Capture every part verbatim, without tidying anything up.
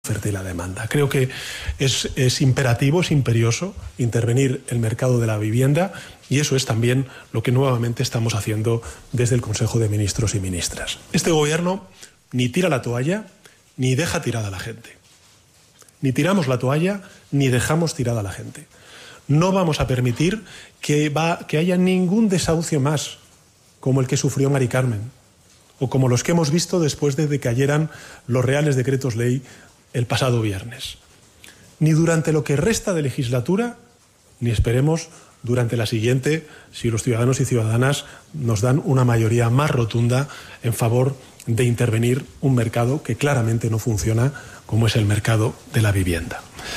oferta y la demanda. Creo que es, es imperativo, es imperioso intervenir el mercado de la vivienda, y eso es también lo que nuevamente estamos haciendo desde el Consejo de Ministros y Ministras. Este gobierno ni tira la toalla ni deja tirada a la gente. Ni tiramos la toalla ni dejamos tirada a la gente. No vamos a permitir que, va, que haya ningún desahucio más como el que sufrió Mari Carmen, o como los que hemos visto después de que cayeran los reales decretos ley el pasado viernes. Ni durante lo que resta de legislatura, ni esperemos durante la siguiente, si los ciudadanos y ciudadanas nos dan una mayoría más rotunda en favor de intervenir un mercado que claramente no funciona, como es el mercado de la vivienda.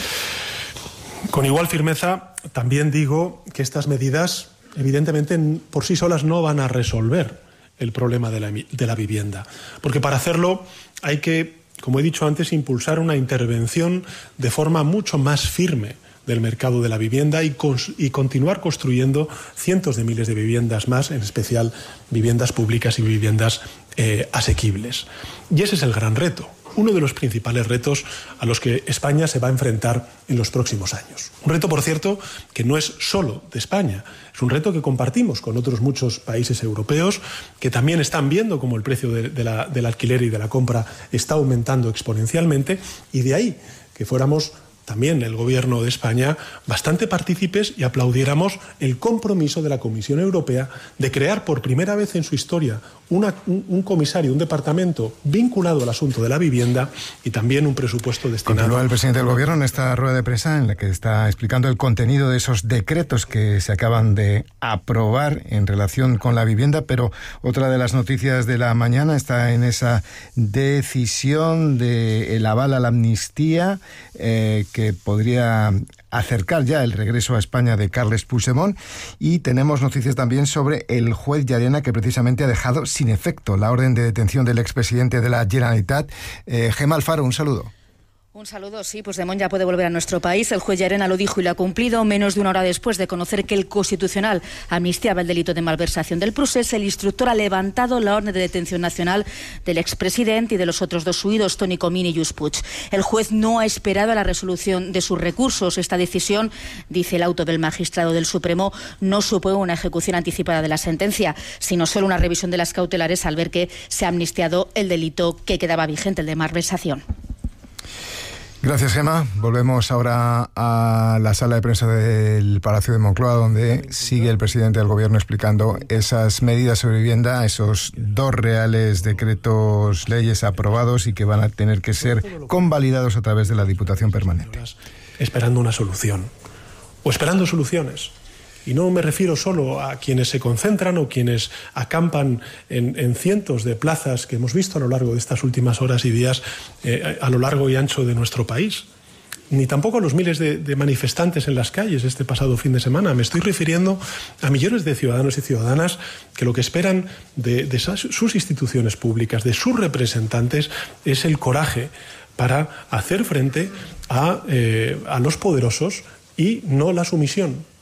Con igual firmeza, también digo que estas medidas, evidentemente, por sí solas no van a resolver el problema de la, de la vivienda, porque para hacerlo hay que, como he dicho antes, impulsar una intervención de forma mucho más firme del mercado de la vivienda y, y continuar construyendo cientos de miles de viviendas más, en especial viviendas públicas y viviendas eh, asequibles. Y ese es el gran reto, uno de los principales retos a los que España se va a enfrentar en los próximos años. Un reto, por cierto, que no es solo de España, es un reto que compartimos con otros muchos países europeos que también están viendo cómo el precio de, de la, del alquiler y de la compra está aumentando exponencialmente, y de ahí que fuéramos también el Gobierno de España bastante partícipes y aplaudiéramos el compromiso de la Comisión Europea de crear por primera vez en su historia una, un, un comisario, un departamento vinculado al asunto de la vivienda, y también un presupuesto destinado. Continúa el presidente del Gobierno en esta rueda de prensa en la que está explicando el contenido de esos decretos que se acaban de aprobar en relación con la vivienda, pero otra de las noticias de la mañana está en esa decisión de el aval a la amnistía eh, que podría acercar ya el regreso a España de Carles Puigdemont, y tenemos noticias también sobre el juez Llarena, que precisamente ha dejado sin efecto la orden de detención del expresidente de la Generalitat. Eh, Gemma Alfaro, un saludo. Un saludo, sí, Puigdemont ya puede volver a nuestro país. El juez Llarena lo dijo y lo ha cumplido menos de una hora después de conocer que el Constitucional amnistiaba el delito de malversación del procés. El instructor ha levantado la orden de detención nacional del expresidente y de los otros dos huidos, Toni Comín y Lluís Puig. El juez no ha esperado a la resolución de sus recursos. Esta decisión, dice el auto del magistrado del Supremo, no supone una ejecución anticipada de la sentencia, sino solo una revisión de las cautelares al ver que se ha amnistiado el delito que quedaba vigente, el de malversación. Gracias, Gemma. Volvemos ahora a la sala de prensa del Palacio de Moncloa, donde sigue el presidente del Gobierno explicando esas medidas sobre vivienda, esos dos reales decretos leyes aprobados y que van a tener que ser convalidados a través de la Diputación Permanente. Esperando una solución, o esperando soluciones. Y no me refiero solo a quienes se concentran o quienes acampan en, en cientos de plazas que hemos visto a lo largo de estas últimas horas y días eh, a lo largo y ancho de nuestro país, ni tampoco a los miles de, de manifestantes en las calles este pasado fin de semana. Me estoy refiriendo a millones de ciudadanos y ciudadanas que lo que esperan de, de sus instituciones públicas, de sus representantes, es el coraje para hacer frente a, eh, a los poderosos y no la sumisión.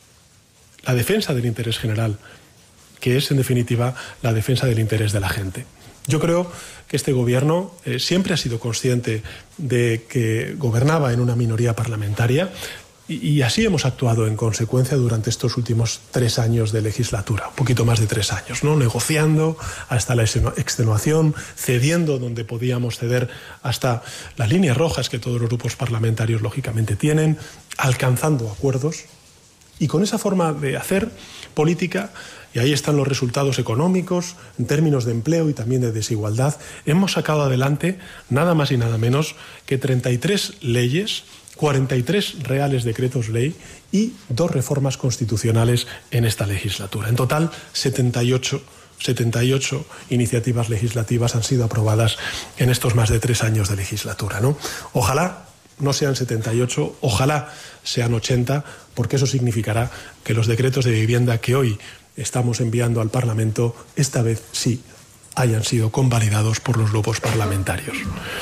La defensa del interés general, que es en definitiva la defensa del interés de la gente. Yo creo que este gobierno eh, siempre ha sido consciente de que gobernaba en una minoría parlamentaria, y, y así hemos actuado en consecuencia durante estos últimos tres años de legislatura, un poquito más de tres años, ¿no? Negociando hasta la extenuación, cediendo donde podíamos ceder hasta las líneas rojas que todos los grupos parlamentarios lógicamente tienen, alcanzando acuerdos. Y con esa forma de hacer política, y ahí están los resultados económicos, en términos de empleo y también de desigualdad, hemos sacado adelante nada más y nada menos que treinta y tres leyes, cuarenta y tres reales decretos ley y dos reformas constitucionales en esta legislatura. En total, setenta y ocho, setenta y ocho iniciativas legislativas han sido aprobadas en estos más de tres años de legislatura, ¿no? Ojalá no sean setenta y ocho, ojalá sean ochenta, porque eso significará que los decretos de vivienda que hoy estamos enviando al Parlamento, esta vez sí hayan sido convalidados por los grupos parlamentarios.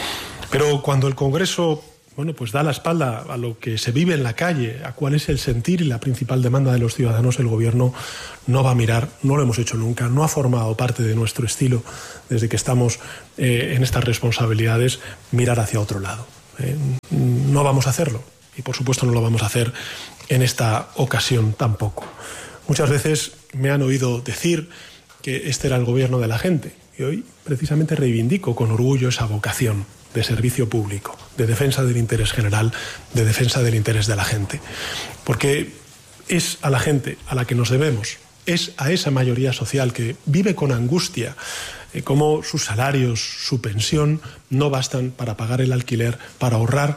Pero cuando el Congreso, bueno, pues da la espalda a lo que se vive en la calle, a cuál es el sentir y la principal demanda de los ciudadanos, el Gobierno no va a mirar, no lo hemos hecho nunca, no ha formado parte de nuestro estilo desde que estamos eh, en estas responsabilidades, mirar hacia otro lado. Eh, no vamos a hacerlo y por supuesto no lo vamos a hacer en esta ocasión tampoco. Muchas veces me han oído decir que este era el gobierno de la gente y hoy precisamente reivindico con orgullo esa vocación de servicio público, de defensa del interés general, de defensa del interés de la gente. Porque es a la gente a la que nos debemos, es a esa mayoría social que vive con angustia eh, cómo sus salarios, su pensión no bastan para pagar el alquiler, para ahorrar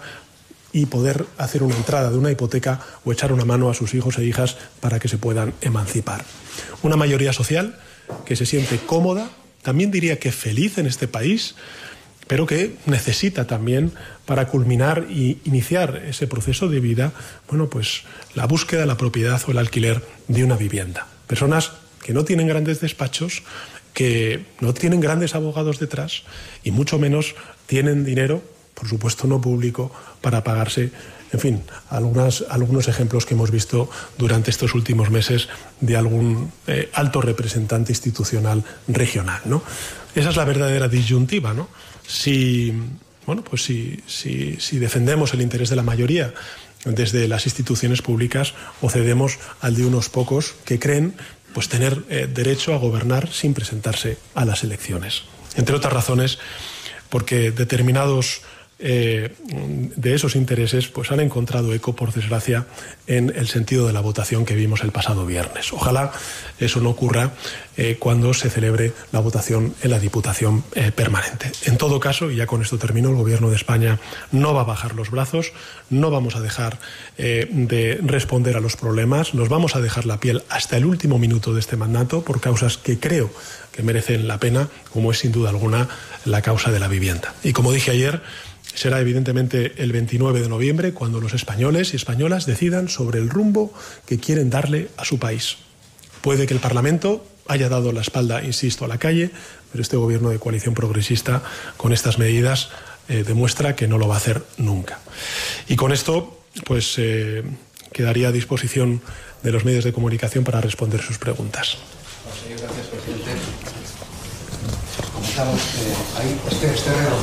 y poder hacer una entrada de una hipoteca o echar una mano a sus hijos e hijas para que se puedan emancipar. Una mayoría social que se siente cómoda, también diría que feliz en este país, pero que necesita también para culminar y iniciar ese proceso de vida, bueno, pues la búsqueda, la propiedad o el alquiler de una vivienda. Personas que no tienen grandes despachos, que no tienen grandes abogados detrás y mucho menos tienen dinero, por supuesto no público, para pagarse, en fin, algunas, algunos ejemplos que hemos visto durante estos últimos meses de algún eh, alto representante institucional regional, ¿no? Esa es la verdadera disyuntiva, ¿no? Si, bueno, pues si, si, si defendemos el interés de la mayoría desde las instituciones públicas o cedemos al de unos pocos que creen pues tener eh, derecho a gobernar sin presentarse a las elecciones. Entre otras razones, porque determinados eh, de esos intereses pues han encontrado eco, por desgracia, en el sentido de la votación que vimos el pasado viernes. Ojalá eso no ocurra eh, cuando se celebre la votación en la Diputación eh, permanente. En todo caso, y ya con esto termino, el Gobierno de España no va a bajar los brazos, no vamos a dejar eh, de responder a los problemas, nos vamos a dejar la piel hasta el último minuto de este mandato por causas que creo que merecen la pena, como es sin duda alguna la causa de la vivienda. Y como dije ayer, será evidentemente el veintinueve de noviembre cuando los españoles y españolas decidan sobre el rumbo que quieren darle a su país. Puede que el Parlamento haya dado la espalda, insisto, a la calle, pero este gobierno de coalición progresista con estas medidas eh, demuestra que no lo va a hacer nunca. Y con esto, pues eh, quedaría a disposición de los medios de comunicación para responder sus preguntas. Gracias, presidente. Comenzamos eh, ahí, este, este reloj.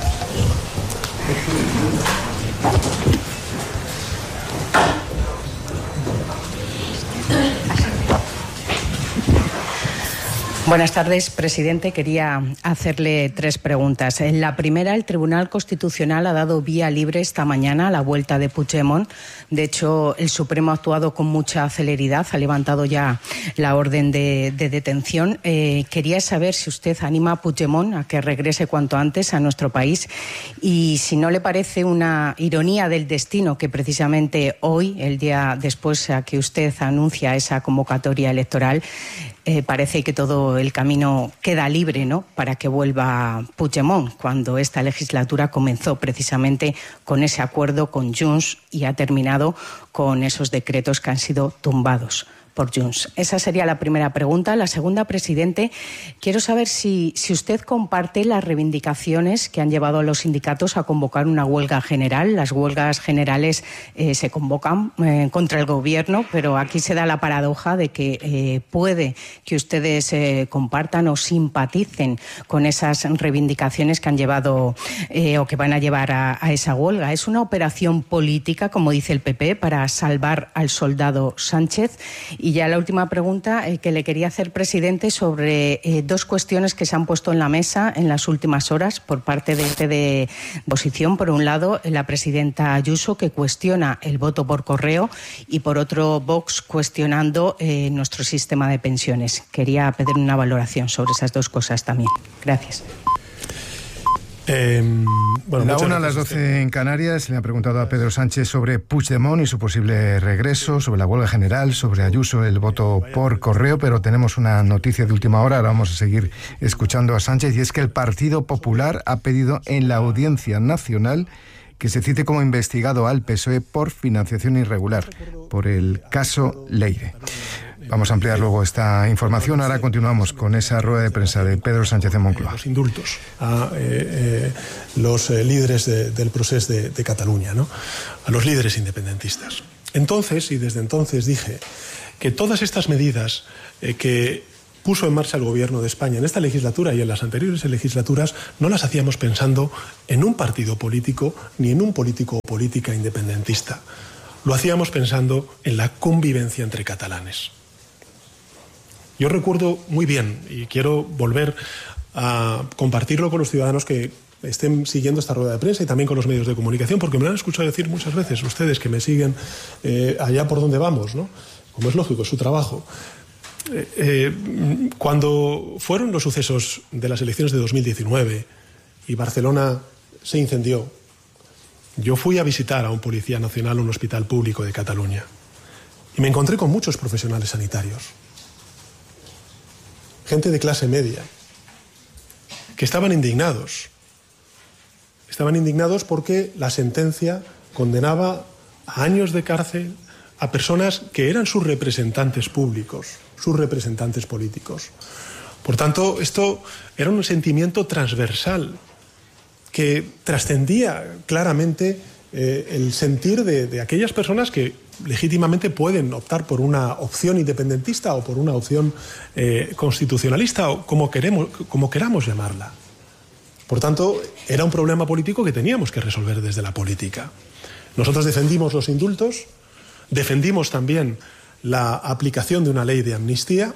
Buenas tardes, presidente. Quería hacerle tres preguntas. En la primera, el Tribunal Constitucional ha dado vía libre esta mañana a la vuelta de Puigdemont. De hecho, el Supremo ha actuado con mucha celeridad, ha levantado ya la orden de, de detención. Eh, quería saber si usted anima a Puigdemont a que regrese cuanto antes a nuestro país y si no le parece una ironía del destino que precisamente hoy, el día después a que usted anuncia esa convocatoria electoral, Eh, parece que todo el camino queda libre, ¿no?, para que vuelva Puigdemont, cuando esta legislatura comenzó precisamente con ese acuerdo con Junts y ha terminado con esos decretos que han sido tumbados por Junts. Esa sería la primera pregunta. La segunda, presidente, quiero saber si, si usted comparte las reivindicaciones que han llevado a los sindicatos a convocar una huelga general. Las huelgas generales eh, se convocan eh, contra el gobierno, pero aquí se da la paradoja de que eh, puede que ustedes eh, compartan o simpaticen con esas reivindicaciones que han llevado eh, o que van a llevar a, a esa huelga. ¿Es una operación política, como dice el P P, para salvar al soldado Sánchez? Y ya la última pregunta eh, que le quería hacer, presidente, sobre eh, dos cuestiones que se han puesto en la mesa en las últimas horas por parte de, de, de oposición. Por un lado, la presidenta Ayuso, que cuestiona el voto por correo, y por otro, Vox cuestionando eh, nuestro sistema de pensiones. Quería pedir una valoración sobre esas dos cosas también. Gracias. Eh, bueno, la una a las doce en Canarias. Le ha preguntado a Pedro Sánchez sobre Puigdemont y su posible regreso, sobre la huelga general, sobre Ayuso, el voto por correo, pero tenemos una noticia de última hora. Ahora vamos a seguir escuchando a Sánchez, y es que el Partido Popular ha pedido en la Audiencia Nacional que se cite como investigado al P S O E por financiación irregular, por el caso Leire. Vamos a ampliar luego esta información. Ahora continuamos con esa rueda de prensa de Pedro Sánchez en Moncloa. Los indultos a eh, eh, los eh, líderes de, del proceso de, de Cataluña, ¿no?, a los líderes independentistas. Entonces, y desde entonces dije que todas estas medidas eh, que puso en marcha el gobierno de España en esta legislatura y en las anteriores legislaturas, no las hacíamos pensando en un partido político ni en un político o política independentista. Lo hacíamos pensando en la convivencia entre catalanes. Yo recuerdo muy bien, y quiero volver a compartirlo con los ciudadanos que estén siguiendo esta rueda de prensa y también con los medios de comunicación, porque me lo han escuchado decir muchas veces ustedes que me siguen eh, allá por donde vamos, ¿no? Como es lógico, es su trabajo. Eh, eh, cuando fueron los sucesos de las elecciones de dos mil diecinueve y Barcelona se incendió, yo fui a visitar a un policía nacional en un hospital público de Cataluña y me encontré con muchos profesionales sanitarios, gente de clase media, que estaban indignados. Estaban indignados porque la sentencia condenaba a años de cárcel a personas que eran sus representantes públicos, sus representantes políticos. Por tanto, esto era un sentimiento transversal que trascendía claramente eh, el sentir de, de aquellas personas que legítimamente pueden optar por una opción independentista o por una opción eh, constitucionalista o como, queremos, como queramos llamarla. Por tanto, era un problema político que teníamos que resolver desde la política. Nosotros defendimos los indultos, defendimos también la aplicación de una ley de amnistía.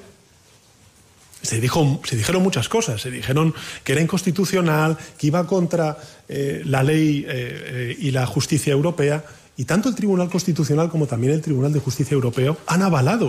Se, dijo, se dijeron muchas cosas, se dijeron que era inconstitucional, que iba contra eh, la ley eh, eh, y la justicia europea, y tanto el Tribunal Constitucional como también el Tribunal de Justicia Europeo han avalado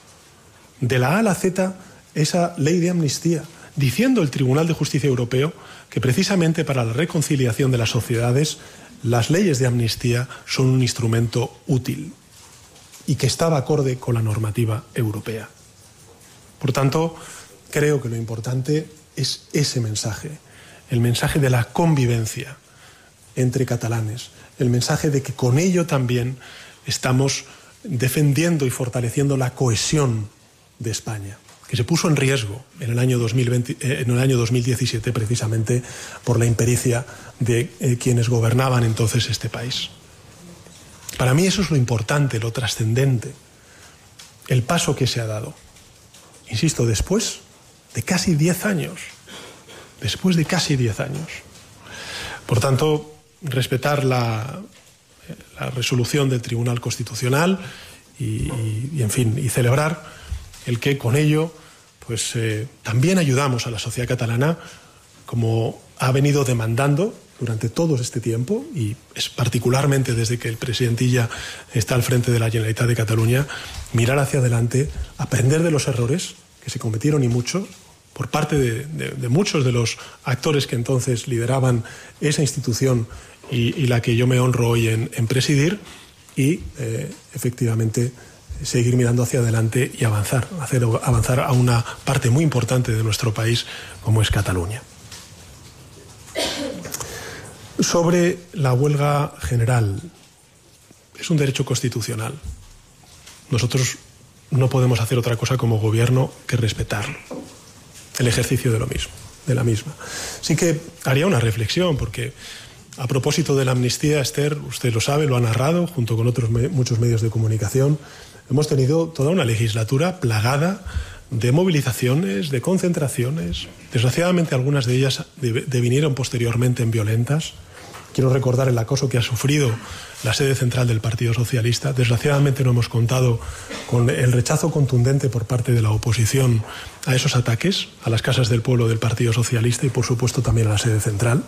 de la A a la Z esa ley de amnistía, diciendo el Tribunal de Justicia Europeo que precisamente para la reconciliación de las sociedades las leyes de amnistía son un instrumento útil y que estaba acorde con la normativa europea. Por tanto, creo que lo importante es ese mensaje, el mensaje de la convivencia entre catalanes, el mensaje de que con ello también estamos defendiendo y fortaleciendo la cohesión de España, que se puso en riesgo en el año dos mil veinte, eh, en el año dos mil diecisiete precisamente por la impericia de eh, quienes gobernaban entonces este país. Para mí eso es lo importante, lo trascendente, el paso que se ha dado. Insisto, después de casi diez años, después de casi diez años. Por tanto, respetar la, la resolución del Tribunal Constitucional y, y, y, en fin, y celebrar el que con ello pues, eh, también ayudamos a la sociedad catalana, como ha venido demandando durante todo este tiempo, y es particularmente desde que el presidente Illa está al frente de la Generalitat de Cataluña, mirar hacia adelante, aprender de los errores que se cometieron y mucho, por parte de, de, de muchos de los actores que entonces lideraban esa institución y, y la que yo me honro hoy en, en presidir, y eh, efectivamente seguir mirando hacia adelante y avanzar, hacer avanzar a una parte muy importante de nuestro país como es Cataluña. Sobre la huelga general, es un derecho constitucional. Nosotros no podemos hacer otra cosa como gobierno que respetarlo, el ejercicio de lo mismo, de la misma. Sí que haría una reflexión, porque a propósito de la amnistía, Esther, usted lo sabe, lo ha narrado junto con otros me- muchos medios de comunicación, hemos tenido toda una legislatura plagada de movilizaciones, de concentraciones. Desgraciadamente algunas de ellas devinieron posteriormente en violentas. Quiero recordar el acoso que ha sufrido la sede central del Partido Socialista. Desgraciadamente no hemos contado con el rechazo contundente por parte de la oposición a esos ataques, a las casas del pueblo del Partido Socialista y por supuesto también a la sede central.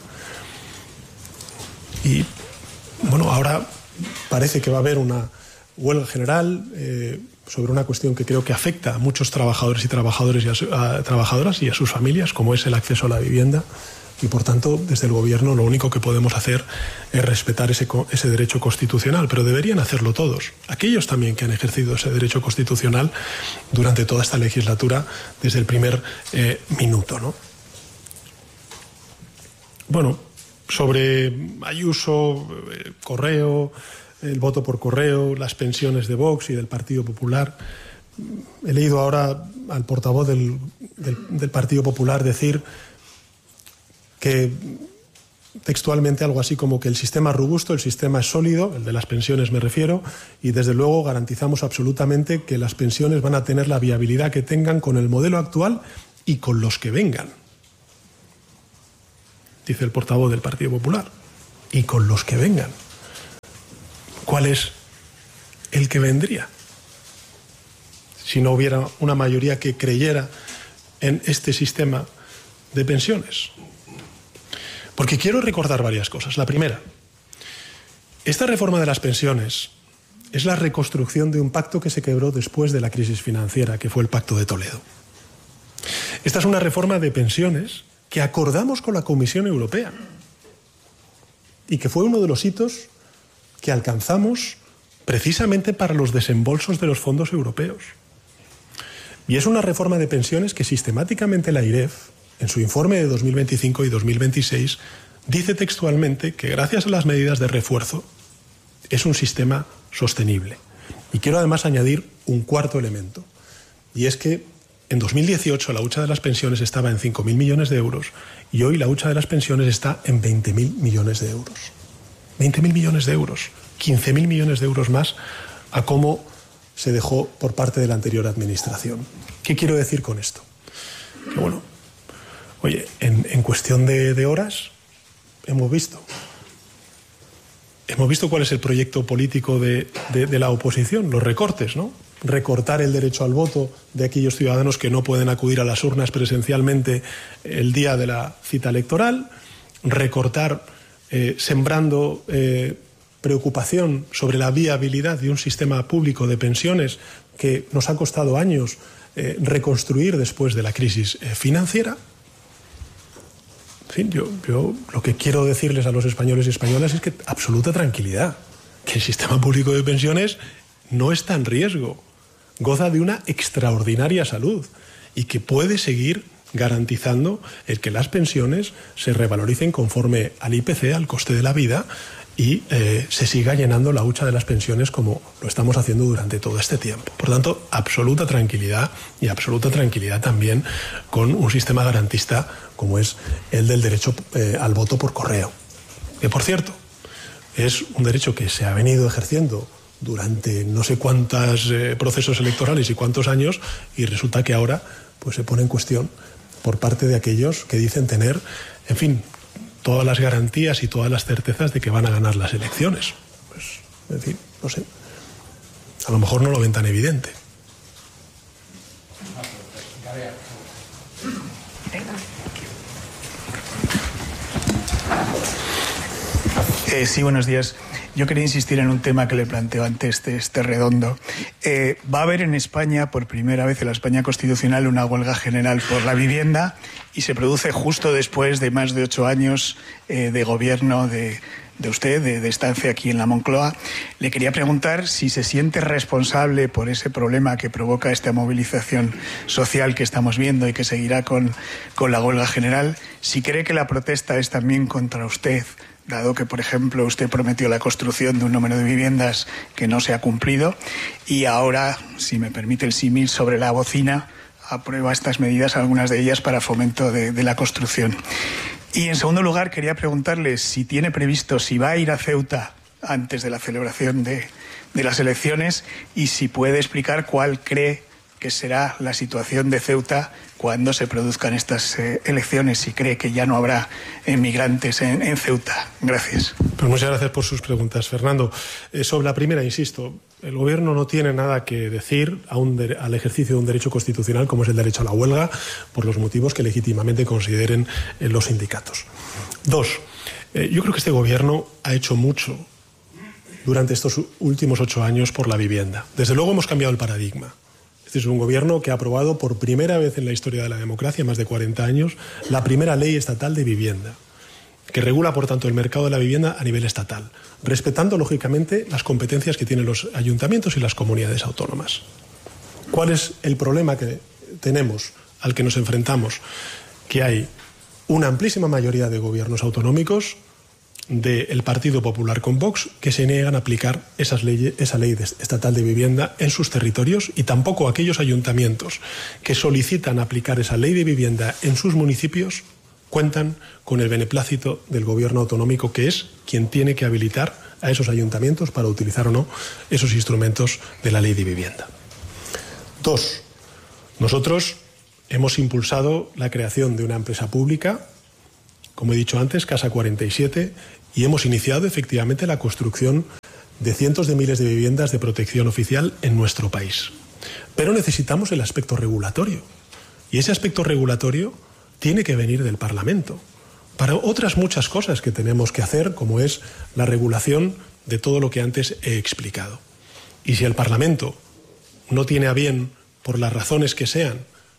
Y bueno, ahora parece que va a haber una huelga general eh, sobre una cuestión que creo que afecta a muchos trabajadores y trabajadores y a, su, a trabajadoras y a sus familias, como es el acceso a la vivienda. Y por tanto, desde el Gobierno lo único que podemos hacer es respetar ese, ese derecho constitucional, pero deberían hacerlo todos, aquellos también que han ejercido ese derecho constitucional durante toda esta legislatura desde el primer eh, minuto, ¿no? Bueno, sobre Ayuso, eh, correo, el voto por correo, las pensiones de Vox y del Partido Popular. He leído ahora al portavoz del, del, del Partido Popular decir que textualmente algo así como que el sistema es robusto, el sistema es sólido, el de las pensiones me refiero, y desde luego garantizamos absolutamente que las pensiones van a tener la viabilidad que tengan con el modelo actual y con los que vengan. Dice el portavoz del Partido Popular. Y con los que vengan. ¿Cuál es el que vendría? Si no hubiera una mayoría que creyera en este sistema de pensiones. Porque quiero recordar varias cosas. La primera, esta reforma de las pensiones es la reconstrucción de un pacto que se quebró después de la crisis financiera, que fue el Pacto de Toledo. Esta es una reforma de pensiones que acordamos con la Comisión Europea y que fue uno de los hitos que alcanzamos precisamente para los desembolsos de los fondos europeos. Y es una reforma de pensiones que sistemáticamente la I R E F, en su informe de dos mil veinticinco y dos mil veintiséis, dice textualmente que gracias a las medidas de refuerzo es un sistema sostenible. Y quiero además añadir un cuarto elemento, y es que en dos mil dieciocho la hucha de las pensiones estaba en cinco mil millones de euros y hoy la hucha de las pensiones está en veinte mil millones de euros. veinte mil millones de euros, quince mil millones de euros más a cómo se dejó por parte de la anterior administración. ¿Qué quiero decir con esto? Que bueno, oye, en, en cuestión de, de horas hemos visto, hemos visto cuál es el proyecto político de, de, de la oposición, los recortes, ¿no? Recortar el derecho al voto de aquellos ciudadanos que no pueden acudir a las urnas presencialmente el día de la cita electoral, recortar, eh, sembrando eh, preocupación sobre la viabilidad de un sistema público de pensiones que nos ha costado años eh, reconstruir después de la crisis eh, financiera. En fin, yo, yo lo que quiero decirles a los españoles y españolas es que absoluta tranquilidad, que el sistema público de pensiones no está en riesgo, goza de una extraordinaria salud y que puede seguir garantizando el que las pensiones se revaloricen conforme al I P C, al coste de la vida, y eh, se siga llenando la hucha de las pensiones como lo estamos haciendo durante todo este tiempo. Por tanto, absoluta tranquilidad y absoluta tranquilidad también con un sistema garantista como es el del derecho eh, al voto por correo. Que, por cierto, es un derecho que se ha venido ejerciendo durante no sé cuántos eh, procesos electorales y cuántos años, y resulta que ahora pues se pone en cuestión por parte de aquellos que dicen tener, en fin, todas las garantías y todas las certezas de que van a ganar las elecciones. Pues, en fin, no sé. A lo mejor no lo ven tan evidente. Eh, sí, buenos días. Yo quería insistir en un tema que le planteo antes este, este redondo. Eh, va a haber en España, por primera vez en la España constitucional, una huelga general por la vivienda y se produce justo después de más de ocho años eh, de gobierno de, de usted, de, de estancia aquí en la Moncloa. Le quería preguntar si se siente responsable por ese problema que provoca esta movilización social que estamos viendo y que seguirá con, con la huelga general, si cree que la protesta es también contra usted, dado que, por ejemplo, usted prometió la construcción de un número de viviendas que no se ha cumplido y ahora, si me permite el símil, sobre la bocina aprueba estas medidas, algunas de ellas para fomento de, de la construcción. Y, en segundo lugar, quería preguntarle si tiene previsto, si va a ir a Ceuta antes de la celebración de, de las elecciones y si puede explicar cuál cree que será la situación de Ceuta cuando se produzcan estas eh, elecciones, si cree que ya no habrá emigrantes en, en Ceuta. Gracias. Pues muchas gracias por sus preguntas, Fernando. Eh, sobre la primera, insisto, el Gobierno no tiene nada que decir a un de, al ejercicio de un derecho constitucional como es el derecho a la huelga, por los motivos que legítimamente consideren eh, los sindicatos. Dos, eh, yo creo que este Gobierno ha hecho mucho durante estos últimos ocho años por la vivienda. Desde luego hemos cambiado el paradigma. Este es un gobierno que ha aprobado por primera vez en la historia de la democracia, más de cuarenta años, la primera ley estatal de vivienda, que regula, por tanto, el mercado de la vivienda a nivel estatal, respetando, lógicamente, las competencias que tienen los ayuntamientos y las comunidades autónomas. ¿Cuál es el problema que tenemos, al que nos enfrentamos? Que hay una amplísima mayoría de gobiernos autonómicos del Partido Popular con Vox que se niegan a aplicar esas leyes, esa ley de, estatal de vivienda en sus territorios, y tampoco aquellos ayuntamientos que solicitan aplicar esa ley de vivienda en sus municipios cuentan con el beneplácito del gobierno autonómico, que es quien tiene que habilitar a esos ayuntamientos para utilizar o no esos instrumentos de la ley de vivienda. Dos, nosotros hemos impulsado la creación de una empresa pública, como he dicho antes, Casa cuarenta y siete, y hemos iniciado efectivamente la construcción de cientos de miles de viviendas de protección oficial en nuestro país. Pero necesitamos el aspecto regulatorio, y ese aspecto regulatorio tiene que venir del Parlamento, para otras muchas cosas que tenemos que hacer, como es la regulación de todo lo que antes he explicado. Y si el Parlamento no tiene a bien, por las razones que sean,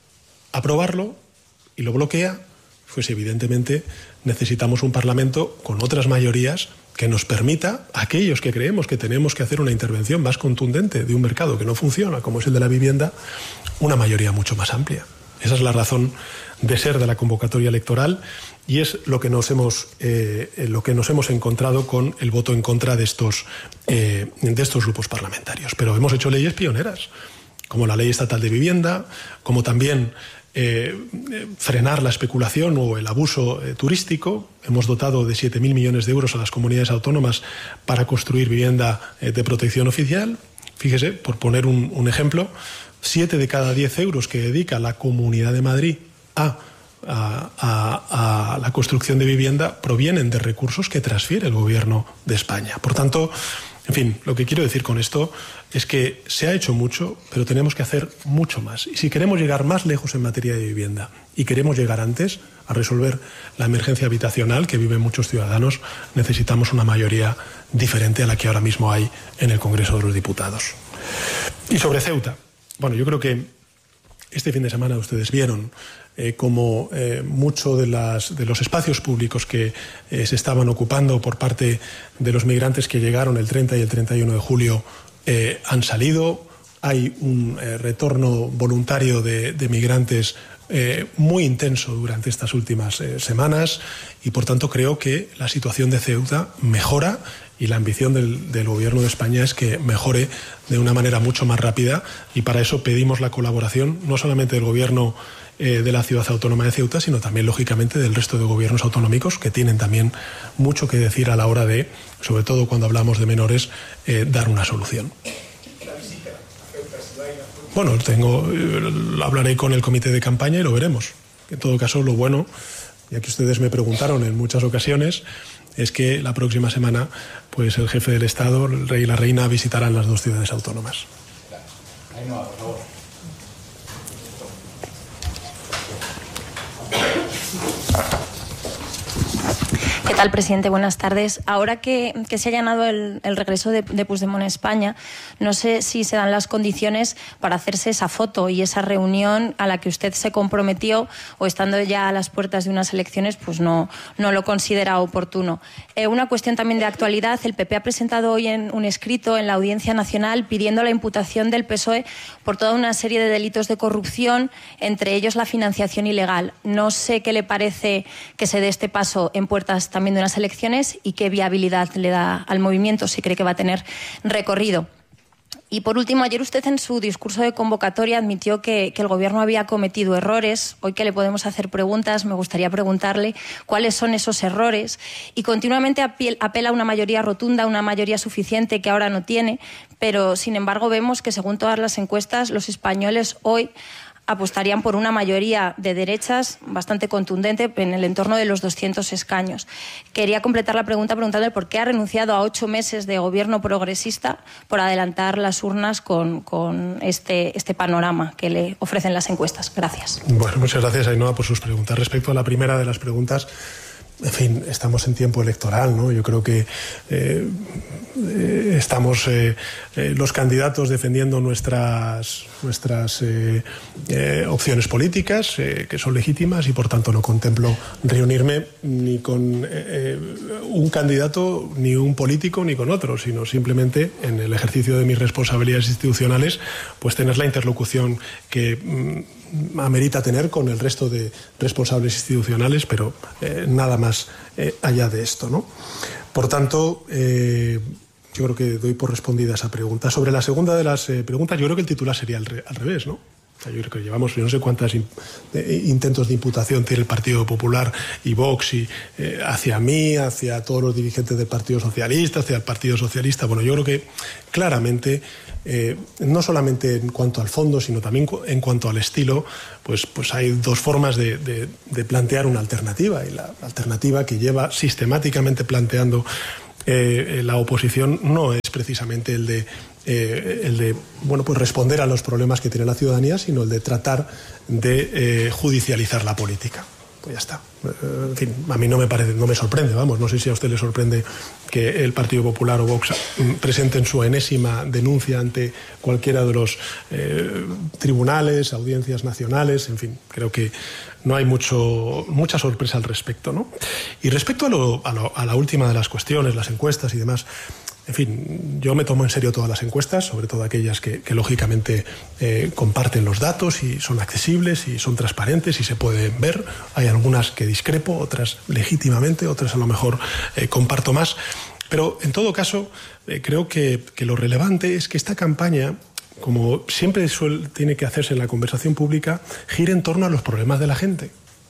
aprobarlo y lo bloquea, pues evidentemente necesitamos un Parlamento con otras mayorías que nos permita, a aquellos que creemos que tenemos que hacer una intervención más contundente de un mercado que no funciona, como es el de la vivienda, una mayoría mucho más amplia. Esa es la razón de ser de la convocatoria electoral y es lo que nos hemos, eh, lo que nos hemos encontrado con el voto en contra de estos, eh, de estos grupos parlamentarios. Pero hemos hecho leyes pioneras, como la Ley Estatal de Vivienda, como también eh, frenar la especulación o el abuso eh, turístico. Hemos dotado de siete mil millones de euros a las comunidades autónomas para construir vivienda eh, de protección oficial. Fíjese, por poner un, un ejemplo, siete de cada diez euros que dedica la Comunidad de Madrid a, a, a, a la construcción de vivienda provienen de recursos que transfiere el Gobierno de España. Por tanto, en fin, lo que quiero decir con esto es que se ha hecho mucho, pero tenemos que hacer mucho más. Y si queremos llegar más lejos en materia de vivienda y queremos llegar antes a resolver la emergencia habitacional que viven muchos ciudadanos, necesitamos una mayoría diferente a la que ahora mismo hay en el Congreso de los Diputados. Y sobre Ceuta, bueno, yo creo que este fin de semana ustedes vieron eh, como eh, mucho de, las, de los espacios públicos que eh, se estaban ocupando por parte de los migrantes que llegaron el treinta y el treinta y uno de julio eh, han salido. Hay un eh, retorno voluntario de, de migrantes eh, muy intenso durante estas últimas eh, semanas y, por tanto, creo que la situación de Ceuta mejora. Y la ambición del, del Gobierno de España es que mejore de una manera mucho más rápida y para eso pedimos la colaboración no solamente del Gobierno eh, de la Ciudad Autónoma de Ceuta, sino también, lógicamente, del resto de gobiernos autonómicos que tienen también mucho que decir a la hora de, sobre todo cuando hablamos de menores, eh, dar una solución. Bueno, tengo, eh, hablaré con el comité de campaña y lo veremos. En todo caso, lo bueno, ya que ustedes me preguntaron en muchas ocasiones, es que la próxima semana pues el jefe del Estado, el rey y la reina, visitarán las dos ciudades autónomas. ¿Qué tal, presidente? Buenas tardes. Ahora que, que se ha allanado el, el regreso de, de Puigdemont a España, no sé si se dan las condiciones para hacerse esa foto y esa reunión a la que usted se comprometió o estando ya a las puertas de unas elecciones, pues no, no lo considera oportuno. Eh, una cuestión también de actualidad. El P P ha presentado hoy en un escrito en la Audiencia Nacional pidiendo la imputación del P S O E por toda una serie de delitos de corrupción, entre ellos la financiación ilegal. No sé qué le parece que se dé este paso en puertas también de unas elecciones y qué viabilidad le da al movimiento, si cree que va a tener recorrido. Y por último, ayer usted en su discurso de convocatoria admitió que, que el Gobierno había cometido errores. Hoy que le podemos hacer preguntas, me gustaría preguntarle cuáles son esos errores. Y continuamente apela a una mayoría rotunda, una mayoría suficiente que ahora no tiene, pero sin embargo vemos que según todas las encuestas los españoles hoy apostarían por una mayoría de derechas bastante contundente en el entorno de los doscientos escaños. Quería completar la pregunta preguntándole por qué ha renunciado a ocho meses de gobierno progresista por adelantar las urnas con, con este, este panorama que le ofrecen las encuestas. Gracias. Bueno, muchas gracias, Ainhoa, por sus preguntas. Respecto a la primera de las preguntas, en fin, estamos en tiempo electoral, ¿no? Yo creo que eh, eh, estamos eh, eh, los candidatos defendiendo nuestras, nuestras eh, eh, opciones políticas, eh, que son legítimas, y por tanto no contemplo reunirme ni con eh, un candidato, ni un político, ni con otro, sino simplemente en el ejercicio de mis responsabilidades institucionales, pues tener la interlocución que mm, amerita tener con el resto de responsables institucionales, pero eh, nada más eh, allá de esto, ¿no? Por tanto, eh, yo creo que doy por respondida esa pregunta. Sobre la segunda de las eh, preguntas, yo creo que el titular sería al, re al revés, ¿no? O sea, yo creo que llevamos, yo no sé cuántos in, eh, intentos de imputación tiene el Partido Popular y Vox y, eh, hacia mí, hacia todos los dirigentes del Partido Socialista, hacia el Partido Socialista. Bueno, yo creo que claramente, eh, no solamente en cuanto al fondo, sino también en cuanto al estilo, pues, pues hay dos formas de, de, de plantear una alternativa. Y la alternativa que lleva sistemáticamente planteando eh, la oposición no es precisamente el de Eh, el de bueno pues responder a los problemas que tiene la ciudadanía, sino el de tratar de eh, judicializar la política. Pues ya está. Eh, en fin, a mí no me parece, no me sorprende, vamos, no sé si a usted le sorprende que el Partido Popular o Vox presenten su enésima denuncia ante cualquiera de los eh, tribunales, audiencias nacionales, en fin, creo que no hay mucho, mucha sorpresa al respecto, ¿no? Y respecto a, lo, a, lo, a la última de las cuestiones, las encuestas y demás, en fin, yo me tomo en serio todas las encuestas, sobre todo aquellas que, que lógicamente eh, comparten los datos y son accesibles y son transparentes y se pueden ver. Hay algunas que discrepo, otras legítimamente, otras a lo mejor eh, comparto más. Pero en todo caso, eh, creo que, que lo relevante es que esta campaña, como siempre suele, tiene que hacerse en la conversación pública, gire en torno a los problemas de la gente.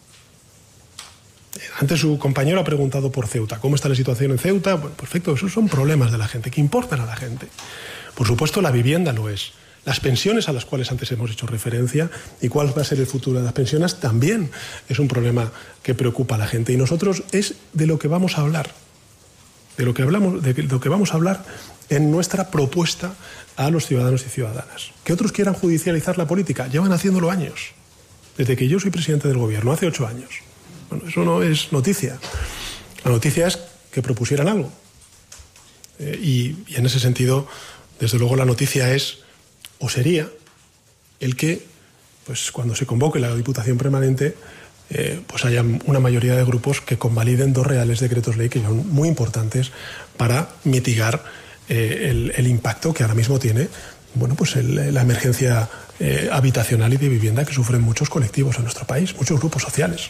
Antes su compañero ha preguntado por Ceuta. ¿Cómo está la situación en Ceuta? Bueno, perfecto, esos son problemas de la gente, que importan a la gente. Por supuesto, la vivienda lo es. Las pensiones a las cuales antes hemos hecho referencia y cuál va a ser el futuro de las pensiones también es un problema que preocupa a la gente. Y nosotros es de lo que vamos a hablar, de lo que hablamos, de lo que vamos a hablar en nuestra propuesta a los ciudadanos y ciudadanas. Que otros quieran judicializar la política, llevan haciéndolo años. Desde que yo soy presidente del gobierno, hace ocho años. Bueno, eso no es noticia. La noticia es que propusieran algo. Eh, y, y en ese sentido, desde luego, la noticia es, o sería, el que, pues cuando se convoque la Diputación Permanente, eh, pues haya una mayoría de grupos que convaliden dos reales decretos ley que son muy importantes para mitigar eh, el, el impacto que ahora mismo tiene, bueno, pues el, la emergencia eh, habitacional y de vivienda que sufren muchos colectivos en nuestro país, muchos grupos sociales.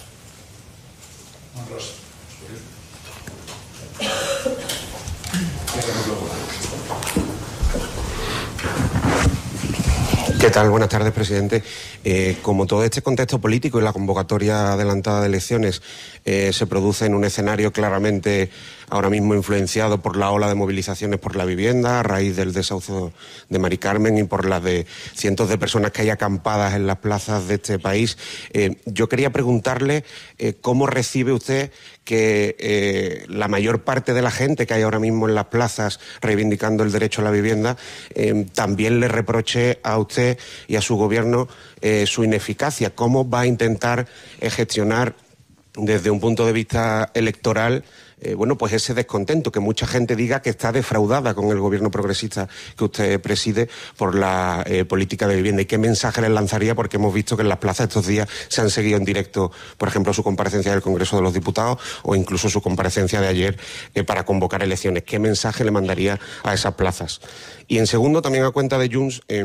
¿Qué tal? Buenas tardes, presidente. Eh, como todo este contexto político y la convocatoria adelantada de elecciones eh, se produce en un escenario claramente ahora mismo influenciado por la ola de movilizaciones por la vivienda a raíz del desahucio de Mari Carmen y por las de cientos de personas que hay acampadas en las plazas de este país, eh, yo quería preguntarle eh, cómo recibe usted que eh, la mayor parte de la gente que hay ahora mismo en las plazas reivindicando el derecho a la vivienda eh, también le reproche a usted y a su gobierno eh, su ineficacia. ¿Cómo va a intentar eh, gestionar desde un punto de vista electoral eh, bueno, pues ese descontento, que mucha gente diga que está defraudada con el gobierno progresista que usted preside por la eh, política de vivienda? ¿Y qué mensaje les lanzaría? Porque hemos visto que en las plazas estos días se han seguido en directo, por ejemplo, su comparecencia del Congreso de los Diputados o incluso su comparecencia de ayer eh, para convocar elecciones. ¿Qué mensaje le mandaría a esas plazas? Y en segundo, también a cuenta de Junts, eh,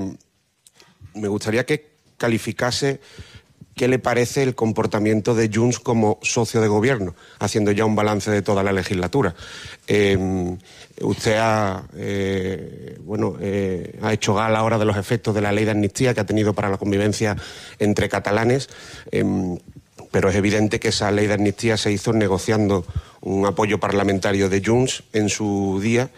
me gustaría que calificase qué le parece el comportamiento de Junts como socio de gobierno, haciendo ya un balance de toda la legislatura. Eh, usted ha, eh, bueno, eh, ha hecho gala ahora de los efectos de la ley de amnistía que ha tenido para la convivencia entre catalanes, eh, pero es evidente que esa ley de amnistía se hizo negociando un apoyo parlamentario de Junts en su día.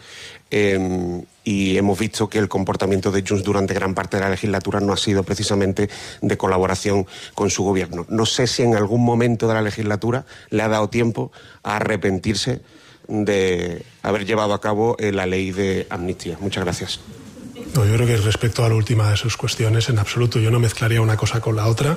Eh, y hemos visto que el comportamiento de Junts durante gran parte de la legislatura no ha sido precisamente de colaboración con su gobierno. No sé si en algún momento de la legislatura le ha dado tiempo a arrepentirse de haber llevado a cabo eh, la ley de amnistía. Muchas gracias. No, yo creo que respecto a la última de sus cuestiones, en absoluto, yo no mezclaría una cosa con la otra,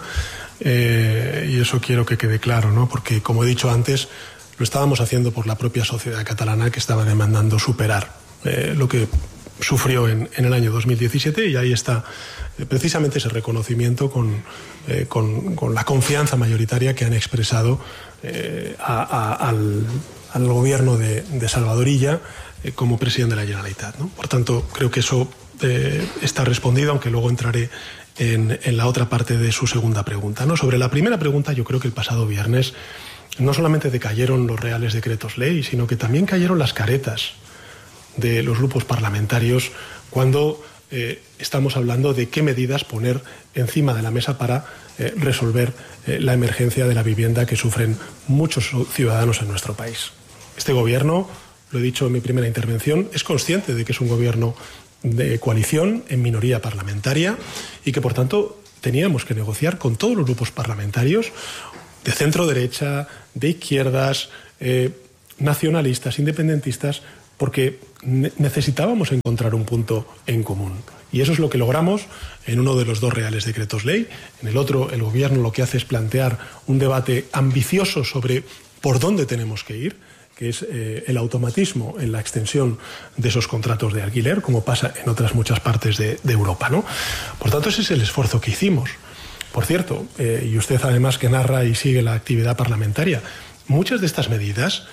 eh, y eso quiero que quede claro, ¿no? Porque, como he dicho antes, lo estábamos haciendo por la propia sociedad catalana, que estaba demandando superar eh, lo que sufrió en, en el año dos mil diecisiete, y ahí está eh, precisamente ese reconocimiento con, eh, con, con la confianza mayoritaria que han expresado eh, a, a, al, al gobierno de, de Salvador Illa eh, como presidente de la Generalitat, ¿no? Por tanto, creo que eso eh, está respondido, aunque luego entraré en, en la otra parte de su segunda pregunta, ¿no? Sobre la primera pregunta, yo creo que el pasado viernes no solamente decayeron los reales decretos ley, sino que también cayeron las caretas de los grupos parlamentarios cuando eh, estamos hablando de qué medidas poner encima de la mesa para eh, resolver eh, la emergencia de la vivienda que sufren muchos ciudadanos en nuestro país. Este gobierno, lo he dicho en mi primera intervención, es consciente de que es un gobierno de coalición en minoría parlamentaria y que, por tanto, teníamos que negociar con todos los grupos parlamentarios de centro derecha, de izquierdas, eh, nacionalistas, independentistas, porque ne- necesitábamos encontrar un punto en común. Y eso es lo que logramos en uno de los dos reales decretos ley. En el otro, el Gobierno lo que hace es plantear un debate ambicioso sobre por dónde tenemos que ir, que es eh, el automatismo en la extensión de esos contratos de alquiler, como pasa en otras muchas partes de, de Europa, ¿no? Por tanto, ese es el esfuerzo que hicimos. Por cierto, eh, y usted además que narra y sigue la actividad parlamentaria, muchas de estas medidas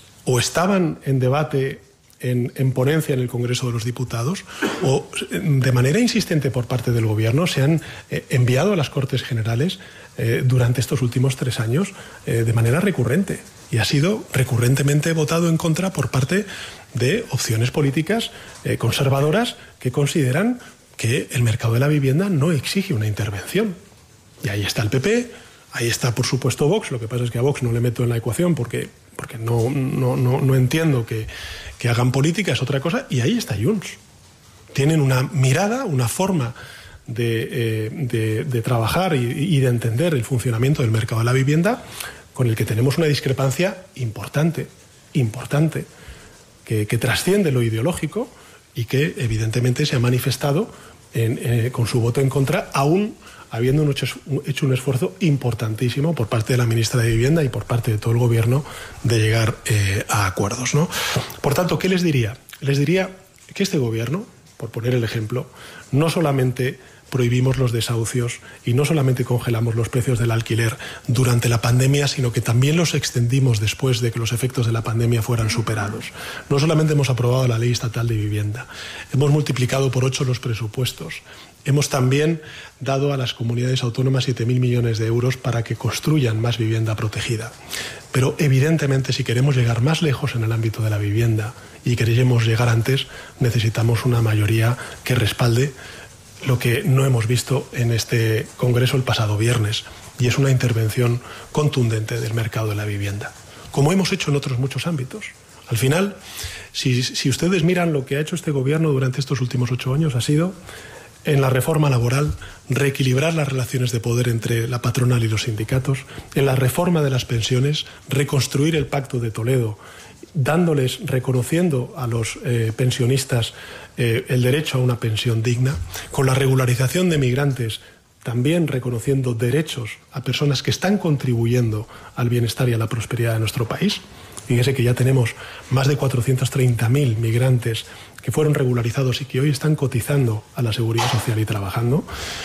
o estaban en debate en, en ponencia en el Congreso de los Diputados o de manera insistente por parte del Gobierno se han eh, enviado a las Cortes Generales eh, durante estos últimos tres años eh, de manera recurrente. Y ha sido recurrentemente votado en contra por parte de opciones políticas eh, conservadoras que consideran que el mercado de la vivienda no exige una intervención. Y ahí está el P P, ahí está por supuesto Vox, lo que pasa es que a Vox no le meto en la ecuación porque, porque no, no, no, no entiendo que, que hagan política, es otra cosa, y ahí está Junts. Tienen una mirada, una forma de, eh, de, de trabajar y, y de entender el funcionamiento del mercado de la vivienda con el que tenemos una discrepancia importante, importante, que, que trasciende lo ideológico y que evidentemente se ha manifestado en, eh, con su voto en contra, aún habiendo un hecho, hecho un esfuerzo importantísimo por parte de la ministra de Vivienda y por parte de todo el Gobierno de llegar eh, a acuerdos, ¿no? Por tanto, ¿qué les diría? Les diría que este Gobierno, por poner el ejemplo, no solamente prohibimos los desahucios y no solamente congelamos los precios del alquiler durante la pandemia, sino que también los extendimos después de que los efectos de la pandemia fueran superados. No solamente hemos aprobado la Ley Estatal de Vivienda, hemos multiplicado por ocho los presupuestos, hemos también dado a las comunidades autónomas siete mil millones de euros para que construyan más vivienda protegida. Pero evidentemente, si queremos llegar más lejos en el ámbito de la vivienda y queremos llegar antes, necesitamos una mayoría que respalde lo que no hemos visto en este Congreso el pasado viernes, y es una intervención contundente del mercado de la vivienda, como hemos hecho en otros muchos ámbitos. Al final, si, si ustedes miran lo que ha hecho este Gobierno durante estos últimos ocho años, ha sido, en la reforma laboral, reequilibrar las relaciones de poder entre la patronal y los sindicatos, en la reforma de las pensiones, reconstruir el Pacto de Toledo, dándoles, reconociendo a los eh, pensionistas eh, el derecho a una pensión digna, con la regularización de migrantes, también reconociendo derechos a personas que están contribuyendo al bienestar y a la prosperidad de nuestro país. Fíjese que ya tenemos más de cuatrocientos treinta mil migrantes que fueron regularizados y que hoy están cotizando a la Seguridad Social y trabajando.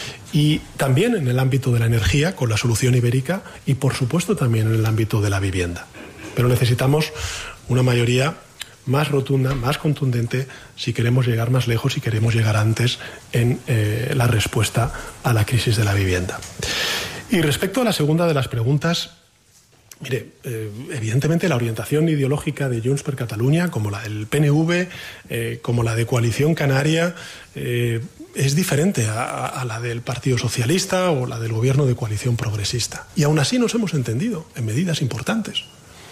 Y también en el ámbito de la energía, con la solución ibérica, y por supuesto también en el ámbito de la vivienda. Pero necesitamos una mayoría más rotunda, más contundente, si queremos llegar más lejos y queremos llegar antes en eh, la respuesta a la crisis de la vivienda. Y respecto a la segunda de las preguntas, mire, eh, evidentemente la orientación ideológica de Junts per Catalunya, como la del P N V, eh, como la de Coalición Canaria, eh, es diferente a, a la del Partido Socialista o la del Gobierno de Coalición Progresista. Y aún así nos hemos entendido en medidas importantes.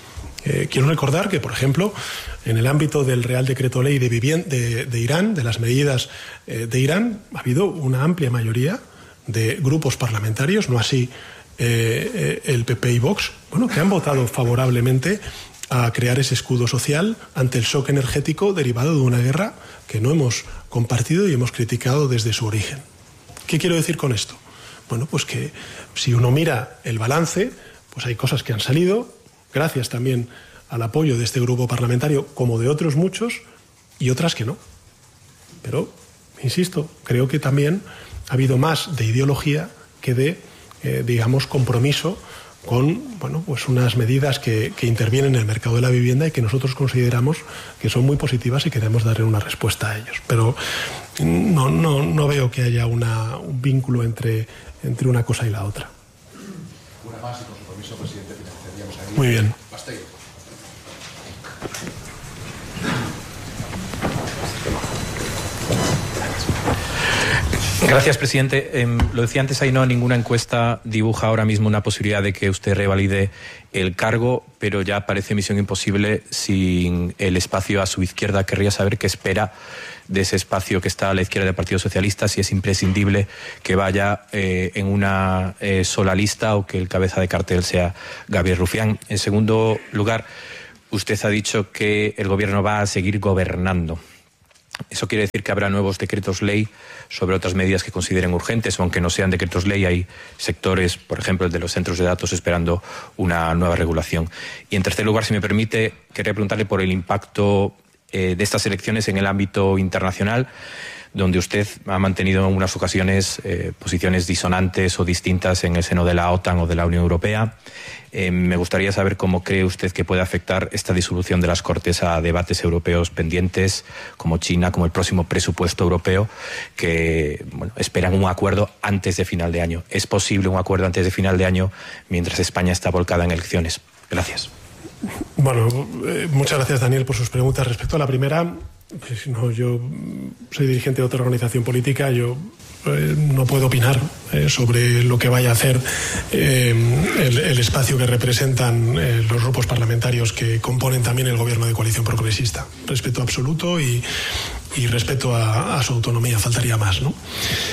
Eh, quiero recordar que, por ejemplo, en el ámbito del Real Decreto Ley de, Vivien- de, de Irán, de las medidas eh, de Irán, ha habido una amplia mayoría de grupos parlamentarios, no así eh, eh, el P P y Vox, bueno, que han votado favorablemente a crear ese escudo social ante el shock energético derivado de una guerra que no hemos compartido y hemos criticado desde su origen. ¿Qué quiero decir con esto? Bueno, pues que si uno mira el balance, pues hay cosas que han salido, gracias también al apoyo de este grupo parlamentario, como de otros muchos, y otras que no. Pero, insisto, creo que también ha habido más de ideología que de, eh, digamos, compromiso con, bueno, pues unas medidas que, que intervienen en el mercado de la vivienda y que nosotros consideramos que son muy positivas y queremos darle una respuesta a ellos. Pero no, no, no veo que haya una, un vínculo entre, entre una cosa y la otra. Una más y con su permiso, presidente, finalizaríamos ahí. Muy bien. Basta. Gracias, presidente. Eh, lo decía antes, ahí no, ninguna encuesta dibuja ahora mismo una posibilidad de que usted revalide el cargo, pero ya parece misión imposible sin el espacio a su izquierda. Querría saber qué espera de ese espacio que está a la izquierda del Partido Socialista, si es imprescindible que vaya eh, en una eh, sola lista o que el cabeza de cartel sea Gabriel Rufián. En segundo lugar, usted ha dicho que el Gobierno va a seguir gobernando. Eso quiere decir que habrá nuevos decretos ley sobre otras medidas que consideren urgentes, o aunque no sean decretos ley, hay sectores, por ejemplo, el de los centros de datos, esperando una nueva regulación. Y en tercer lugar, si me permite, quería preguntarle por el impacto eh, de estas elecciones en el ámbito internacional, donde usted ha mantenido en unas ocasiones eh, posiciones disonantes o distintas en el seno de la OTAN o de la Unión Europea. Eh, me gustaría saber cómo cree usted que puede afectar esta disolución de las Cortes a debates europeos pendientes, como China, como el próximo presupuesto europeo, que bueno, esperan un acuerdo antes de final de año. ¿Es posible un acuerdo antes de final de año mientras España está volcada en elecciones? Gracias. Bueno, eh, muchas gracias, Daniel, por sus preguntas. Respecto a la primera, pues, no, yo soy dirigente de otra organización política, yo eh, no puedo opinar eh, sobre lo que vaya a hacer eh, el, el espacio que representan eh, los grupos parlamentarios que componen también el gobierno de coalición progresista. Respeto absoluto y, y respeto a, a su autonomía, faltaría más, ¿no?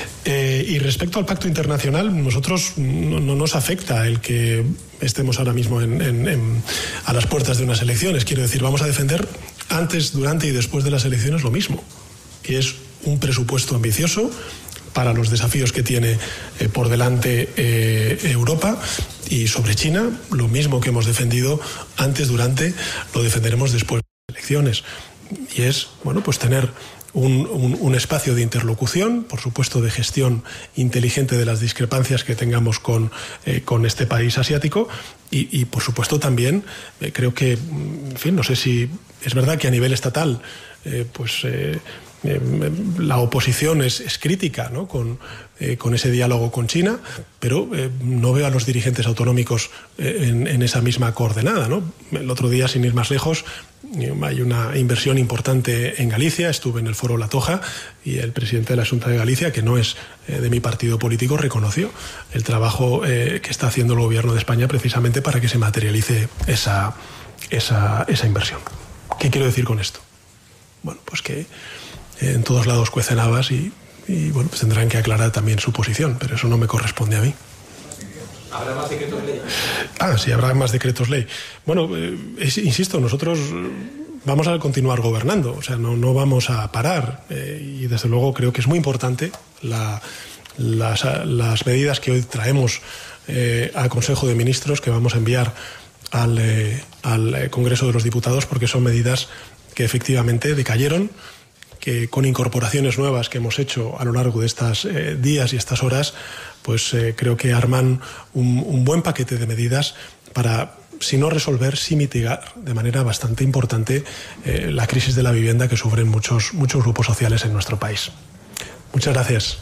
Eh, y respecto al pacto internacional, nosotros no, no nos afecta el que estemos ahora mismo en, en, en, a las puertas de unas elecciones. Quiero decir, vamos a defender antes, durante y después de las elecciones lo mismo, que es un presupuesto ambicioso para los desafíos que tiene eh, por delante eh, Europa, y sobre China, lo mismo que hemos defendido antes, durante, lo defenderemos después de las elecciones. Y es, bueno, pues tener un, un, un espacio de interlocución, por supuesto de gestión inteligente de las discrepancias que tengamos con, eh, con este país asiático, y, y por supuesto también eh, creo que, en fin, no sé si es verdad que a nivel estatal eh, pues eh, eh, la oposición es, es crítica, ¿no?, con, eh, con ese diálogo con China, pero eh, no veo a los dirigentes autonómicos eh, en, en esa misma coordenada, ¿no? El otro día, sin ir más lejos, hay una inversión importante en Galicia. Estuve en el foro La Toja y el presidente de la Xunta de Galicia, que no es eh, de mi partido político, reconoció el trabajo eh, que está haciendo el gobierno de España precisamente para que se materialice esa, esa, esa inversión. ¿Qué quiero decir con esto? Bueno, pues que eh, en todos lados cuecen habas y, y bueno, pues tendrán que aclarar también su posición, pero eso no me corresponde a mí. ¿Habrá más decretos ley? Ah, sí, habrá más decretos ley. Bueno, eh, es, insisto, nosotros vamos a continuar gobernando, o sea, no, no vamos a parar, eh, y desde luego creo que es muy importante la, las, las medidas que hoy traemos eh, al Consejo de Ministros, que vamos a enviar al, eh, al Congreso de los Diputados, porque son medidas que efectivamente decayeron, que con incorporaciones nuevas que hemos hecho a lo largo de estos eh, días y estas horas, pues eh, creo que arman un, un buen paquete de medidas para, si no resolver, sí mitigar de manera bastante importante eh, la crisis de la vivienda que sufren muchos, muchos grupos sociales en nuestro país. Muchas gracias.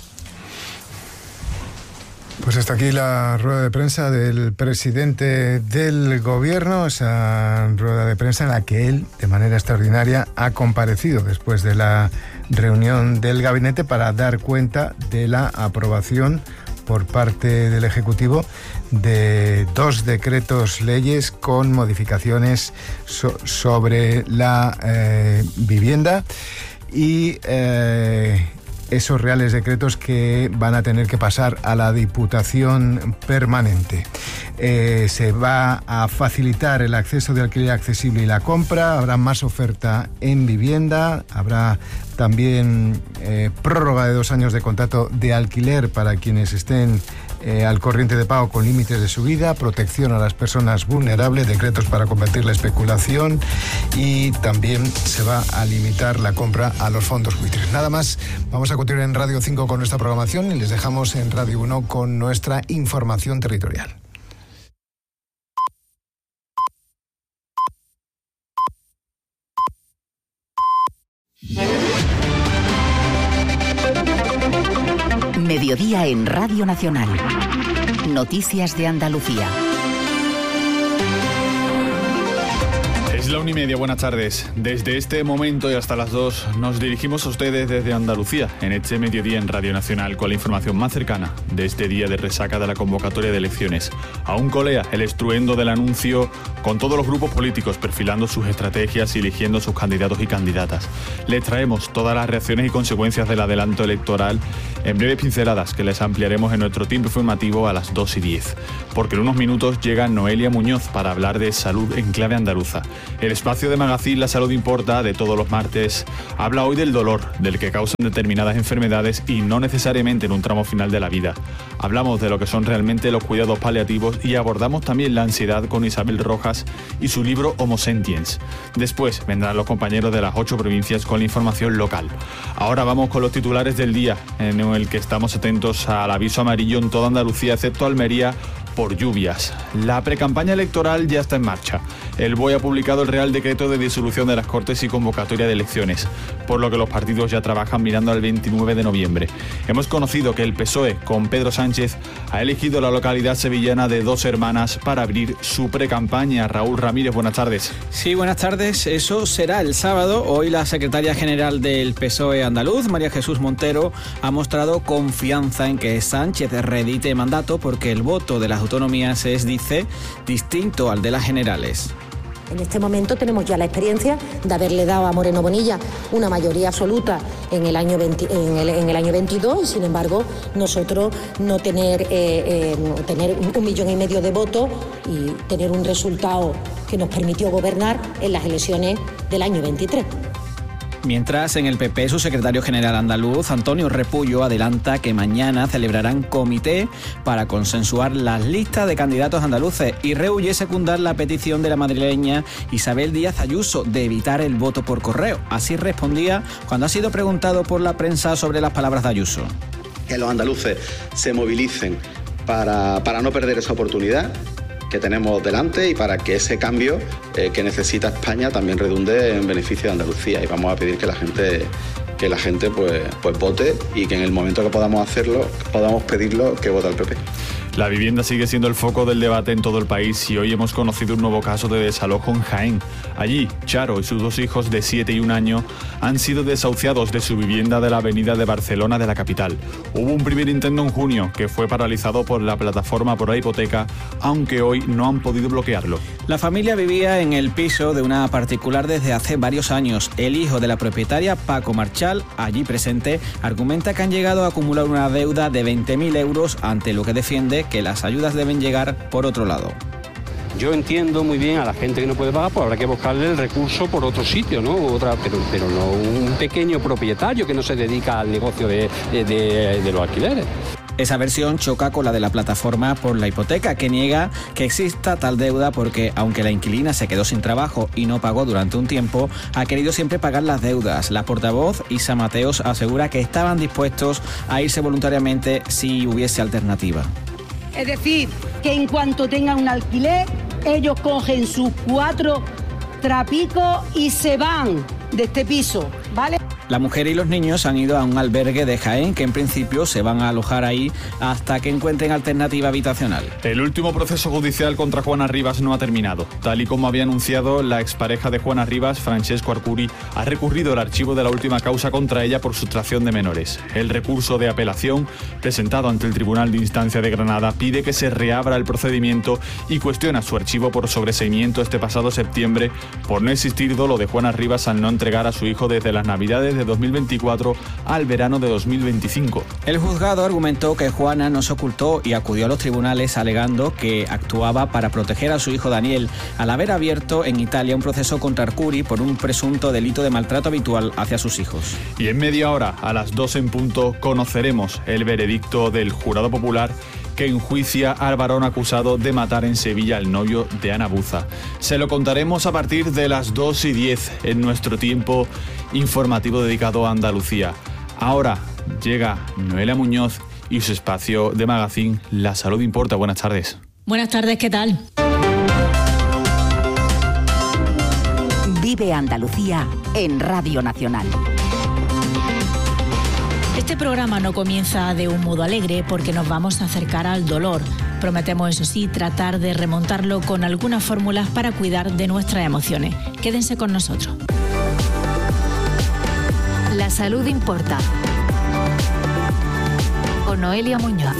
Pues hasta aquí la rueda de prensa del presidente del Gobierno, esa rueda de prensa en la que él, de manera extraordinaria, ha comparecido después de la reunión del gabinete para dar cuenta de la aprobación por parte del Ejecutivo de dos decretos leyes con modificaciones so- sobre la eh, vivienda y eh, esos reales decretos que van a tener que pasar a la Diputación Permanente. Eh, se va a facilitar el acceso de alquiler accesible y la compra, habrá más oferta en vivienda, habrá también eh, prórroga de dos años de contrato de alquiler para quienes estén eh, al corriente de pago con límites de subida, protección a las personas vulnerables, decretos para combatir la especulación, y también se va a limitar la compra a los fondos buitres. Nada más, vamos a continuar en Radio cinco con nuestra programación y les dejamos en Radio uno con nuestra información territorial. Mediodía en Radio Nacional. Noticias de Andalucía. Es la una y media, buenas tardes. Desde este momento y hasta las dos nos dirigimos a ustedes desde Andalucía, en este mediodía en Radio Nacional, con la información más cercana de este día de resaca de la convocatoria de elecciones. Aún colea el estruendo del anuncio, con todos los grupos políticos perfilando sus estrategias y eligiendo sus candidatos y candidatas. Les traemos todas las reacciones y consecuencias del adelanto electoral en breves pinceladas que les ampliaremos en nuestro tiempo informativo a las dos y diez. Porque en unos minutos llega Noelia Muñoz para hablar de salud en clave andaluza. El espacio de Magazine La Salud Importa de todos los martes habla hoy del dolor, del que causan determinadas enfermedades y no necesariamente en un tramo final de la vida. Hablamos de lo que son realmente los cuidados paliativos y abordamos también la ansiedad con Isabel Rojas y su libro Homo Sentiens. Después vendrán los compañeros de las ocho provincias con la información local. Ahora vamos con los titulares del día, en el que estamos atentos al aviso amarillo en toda Andalucía, excepto Almería, por lluvias. La precampaña electoral ya está en marcha. El B O E ha publicado el Real Decreto de disolución de las Cortes y convocatoria de elecciones, por lo que los partidos ya trabajan mirando al veintinueve de noviembre. Hemos conocido que el P S O E, con Pedro Sánchez, ha elegido la localidad sevillana de Dos Hermanas para abrir su precampaña. Raúl Ramírez, buenas tardes. Sí, buenas tardes. Eso será el sábado. Hoy la secretaria general del P S O E andaluz, María Jesús Montero, ha mostrado confianza en que Sánchez reedite mandato porque el voto de las autonomías es, dice, distinto al de las generales. En este momento tenemos ya la experiencia de haberle dado a Moreno Bonilla una mayoría absoluta en el año, veinte, en el, en el año veintidós y, sin embargo, nosotros no tener, eh, eh, tener un millón y medio de votos y tener un resultado que nos permitió gobernar en las elecciones del año veintitrés. Mientras, en el P P, su secretario general andaluz, Antonio Repullo, adelanta que mañana celebrarán comité para consensuar las listas de candidatos andaluces y rehuye secundar la petición de la madrileña Isabel Díaz Ayuso de evitar el voto por correo. Así respondía cuando ha sido preguntado por la prensa sobre las palabras de Ayuso. Que los andaluces se movilicen para, para no perder esa oportunidad que tenemos delante y para que ese cambio eh, que necesita España también redunde en beneficio de Andalucía, y vamos a pedir que la gente que la gente pues, pues vote y que en el momento que podamos hacerlo, podamos pedirlo, que vote al P P. La vivienda sigue siendo el foco del debate en todo el país y hoy hemos conocido un nuevo caso de desalojo en Jaén. Allí, Charo y sus dos hijos de siete y un año han sido desahuciados de su vivienda de la avenida de Barcelona de la capital. Hubo un primer intento en junio que fue paralizado por la plataforma por la hipoteca, aunque hoy no han podido bloquearlo. La familia vivía en el piso de una particular desde hace varios años. El hijo de la propietaria, Paco Marchal, allí presente, argumenta que han llegado a acumular una deuda de veinte mil euros, ante lo que defiende que las ayudas deben llegar por otro lado. Yo entiendo muy bien a la gente que no puede pagar, pues habrá que buscarle el recurso por otro sitio, ¿no? Otra, pero, pero no un pequeño propietario que no se dedica al negocio de, de, de, de los alquileres. Esa versión choca con la de la plataforma por la hipoteca, que niega que exista tal deuda porque, aunque la inquilina se quedó sin trabajo y no pagó durante un tiempo, ha querido siempre pagar las deudas. La portavoz, Isa Mateos, asegura que estaban dispuestos a irse voluntariamente si hubiese alternativa. Es decir, que en cuanto tengan un alquiler, ellos cogen sus cuatro trapicos y se van de este piso, ¿vale? La mujer y los niños han ido a un albergue de Jaén, que en principio se van a alojar ahí hasta que encuentren alternativa habitacional. El último proceso judicial contra Juana Rivas no ha terminado. Tal y como había anunciado, la expareja de Juana Rivas, Francesco Arcuri, ha recurrido el archivo de la última causa contra ella por sustracción de menores. El recurso de apelación, presentado ante el Tribunal de Instancia de Granada, pide que se reabra el procedimiento y cuestiona su archivo por sobreseimiento este pasado septiembre por no existir dolo de Juana Rivas al no entregar a su hijo desde las Navidades de dos mil veinticuatro al verano de dos mil veinticinco. El juzgado argumentó que Juana no se ocultó y acudió a los tribunales alegando que actuaba para proteger a su hijo Daniel, al haber abierto en Italia un proceso contra Arcuri por un presunto delito de maltrato habitual hacia sus hijos. Y en media hora, a las dos en punto, conoceremos el veredicto del jurado popular que enjuicia al varón acusado de matar en Sevilla al novio de Ana Buza. Se lo contaremos a partir de las dos y diez en nuestro tiempo informativo dedicado a Andalucía. Ahora llega Noelia Muñoz y su espacio de Magazine La Salud Importa. Buenas tardes. Buenas tardes, ¿qué tal? Vive Andalucía en Radio Nacional. Este programa no comienza de un modo alegre porque nos vamos a acercar al dolor, Prometemos, eso sí, tratar de remontarlo con algunas fórmulas para cuidar de nuestras emociones. Quédense con nosotros. La salud importa. Con Noelia Muñoz.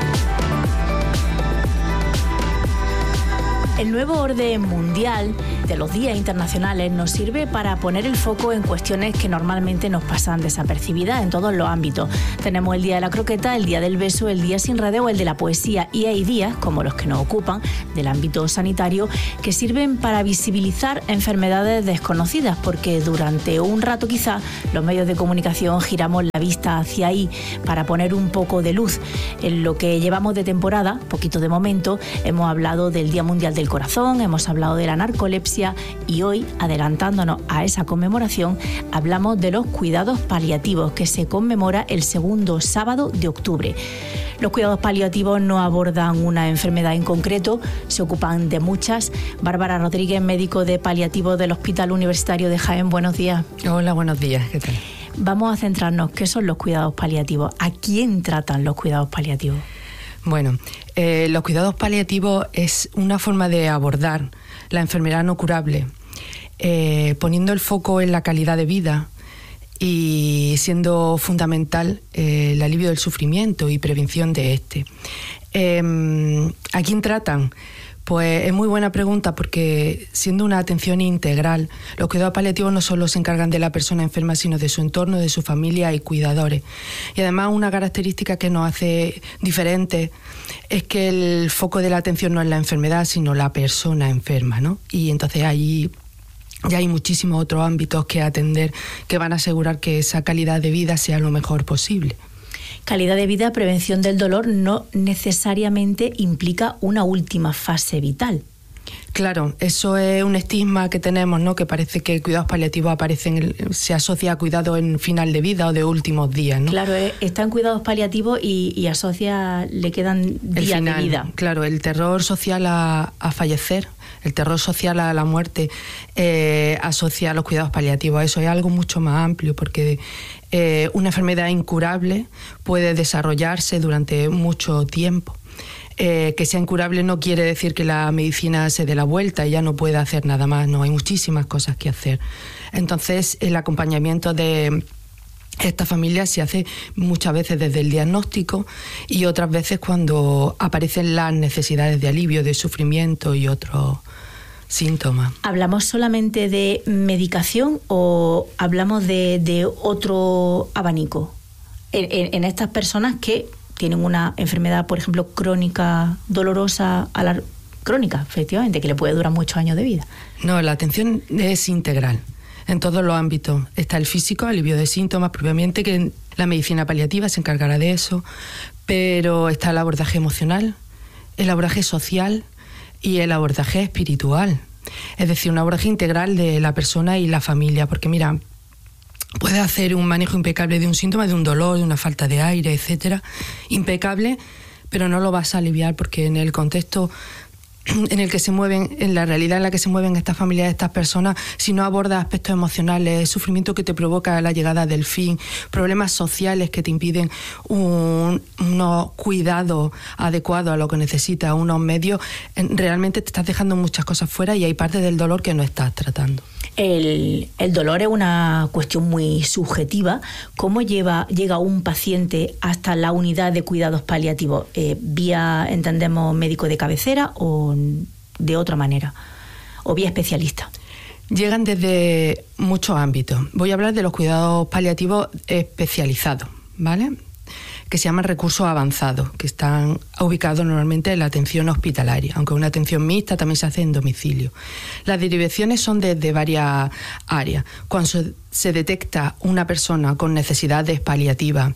El nuevo orden mundial de los días internacionales nos sirve para poner el foco en cuestiones que normalmente nos pasan desapercibidas en todos los ámbitos. Tenemos el Día de la Croqueta, el Día del Beso, el Día sin Redes o el de la Poesía, y hay días, como los que nos ocupan, del ámbito sanitario, que sirven para visibilizar enfermedades desconocidas, porque durante un rato quizá los medios de comunicación giramos la vista hacia ahí para poner un poco de luz. En lo que llevamos de temporada, poquito de momento, hemos hablado del Día Mundial del Corazón, hemos hablado de la narcolepsia, y hoy, adelantándonos a esa conmemoración, hablamos de los cuidados paliativos, que se conmemora el segundo sábado de octubre. Los cuidados paliativos no abordan una enfermedad en concreto, se ocupan de muchas. Bárbara Rodríguez, médico de paliativos del Hospital Universitario de Jaén, buenos días. Hola, buenos días, ¿qué tal? Vamos a centrarnos, ¿qué son los cuidados paliativos? ¿A quién tratan los cuidados paliativos? Bueno, eh, los cuidados paliativos es una forma de abordar la enfermedad no curable, eh, poniendo el foco en la calidad de vida y siendo fundamental eh, el alivio del sufrimiento y prevención de este. Eh, ¿A quién tratan? Pues es muy buena pregunta, porque siendo una atención integral, los cuidados paliativos no solo se encargan de la persona enferma, sino de su entorno, de su familia y cuidadores. Y además una característica que nos hace diferentes es que el foco de la atención no es la enfermedad, sino la persona enferma, ¿no? Y entonces allí ya hay muchísimos otros ámbitos que atender que van a asegurar que esa calidad de vida sea lo mejor posible. Calidad de vida, prevención del dolor, no necesariamente implica una última fase vital. Claro, eso es un estigma que tenemos, ¿no? Que parece que cuidados paliativos aparecen, se asocia a cuidados en final de vida o de últimos días, ¿no? Claro, está en cuidados paliativos y, y asocia, le quedan días final, de vida. Claro, el terror social a, a fallecer, el terror social a la muerte, eh, asocia a los cuidados paliativos. Eso es algo mucho más amplio, porque eh, una enfermedad incurable puede desarrollarse durante mucho tiempo. Eh, que sea incurable no quiere decir que la medicina se dé la vuelta y ya no pueda hacer nada más, no, hay muchísimas cosas que hacer. Entonces, el acompañamiento de esta familia se hace muchas veces desde el diagnóstico y otras veces cuando aparecen las necesidades de alivio, de sufrimiento y otros síntomas. ¿Hablamos solamente de medicación o hablamos de, de otro abanico en, en, en estas personas que tienen una enfermedad, por ejemplo, crónica, dolorosa, a la, crónica, efectivamente, que le puede durar muchos años de vida? No, la atención es integral, en todos los ámbitos. Está el físico, alivio de síntomas propiamente, que la medicina paliativa se encargará de eso, pero está el abordaje emocional, el abordaje social y el abordaje espiritual. Es decir, un abordaje integral de la persona y la familia, porque mira, puedes hacer un manejo impecable de un síntoma, de un dolor, de una falta de aire, etcétera, impecable, pero no lo vas a aliviar porque en el contexto en el que se mueven, en la realidad en la que se mueven estas familias, estas personas, si no abordas aspectos emocionales, sufrimiento que te provoca la llegada del fin, problemas sociales que te impiden un, unos cuidados adecuados a lo que necesitas, unos medios, realmente te estás dejando muchas cosas fuera y hay parte del dolor que no estás tratando. El, el dolor es una cuestión muy subjetiva. ¿Cómo lleva, llega un paciente hasta la unidad de cuidados paliativos? Eh, ¿Vía, entendemos, médico de cabecera o de otra manera? ¿O vía especialista? Llegan desde muchos ámbitos. Voy a hablar de los cuidados paliativos especializados, ¿vale? Que se llaman recursos avanzados, que están ubicados normalmente en la atención hospitalaria, aunque una atención mixta también se hace en domicilio. Las derivaciones son desde varias áreas. Cuando se detecta una persona con necesidades paliativas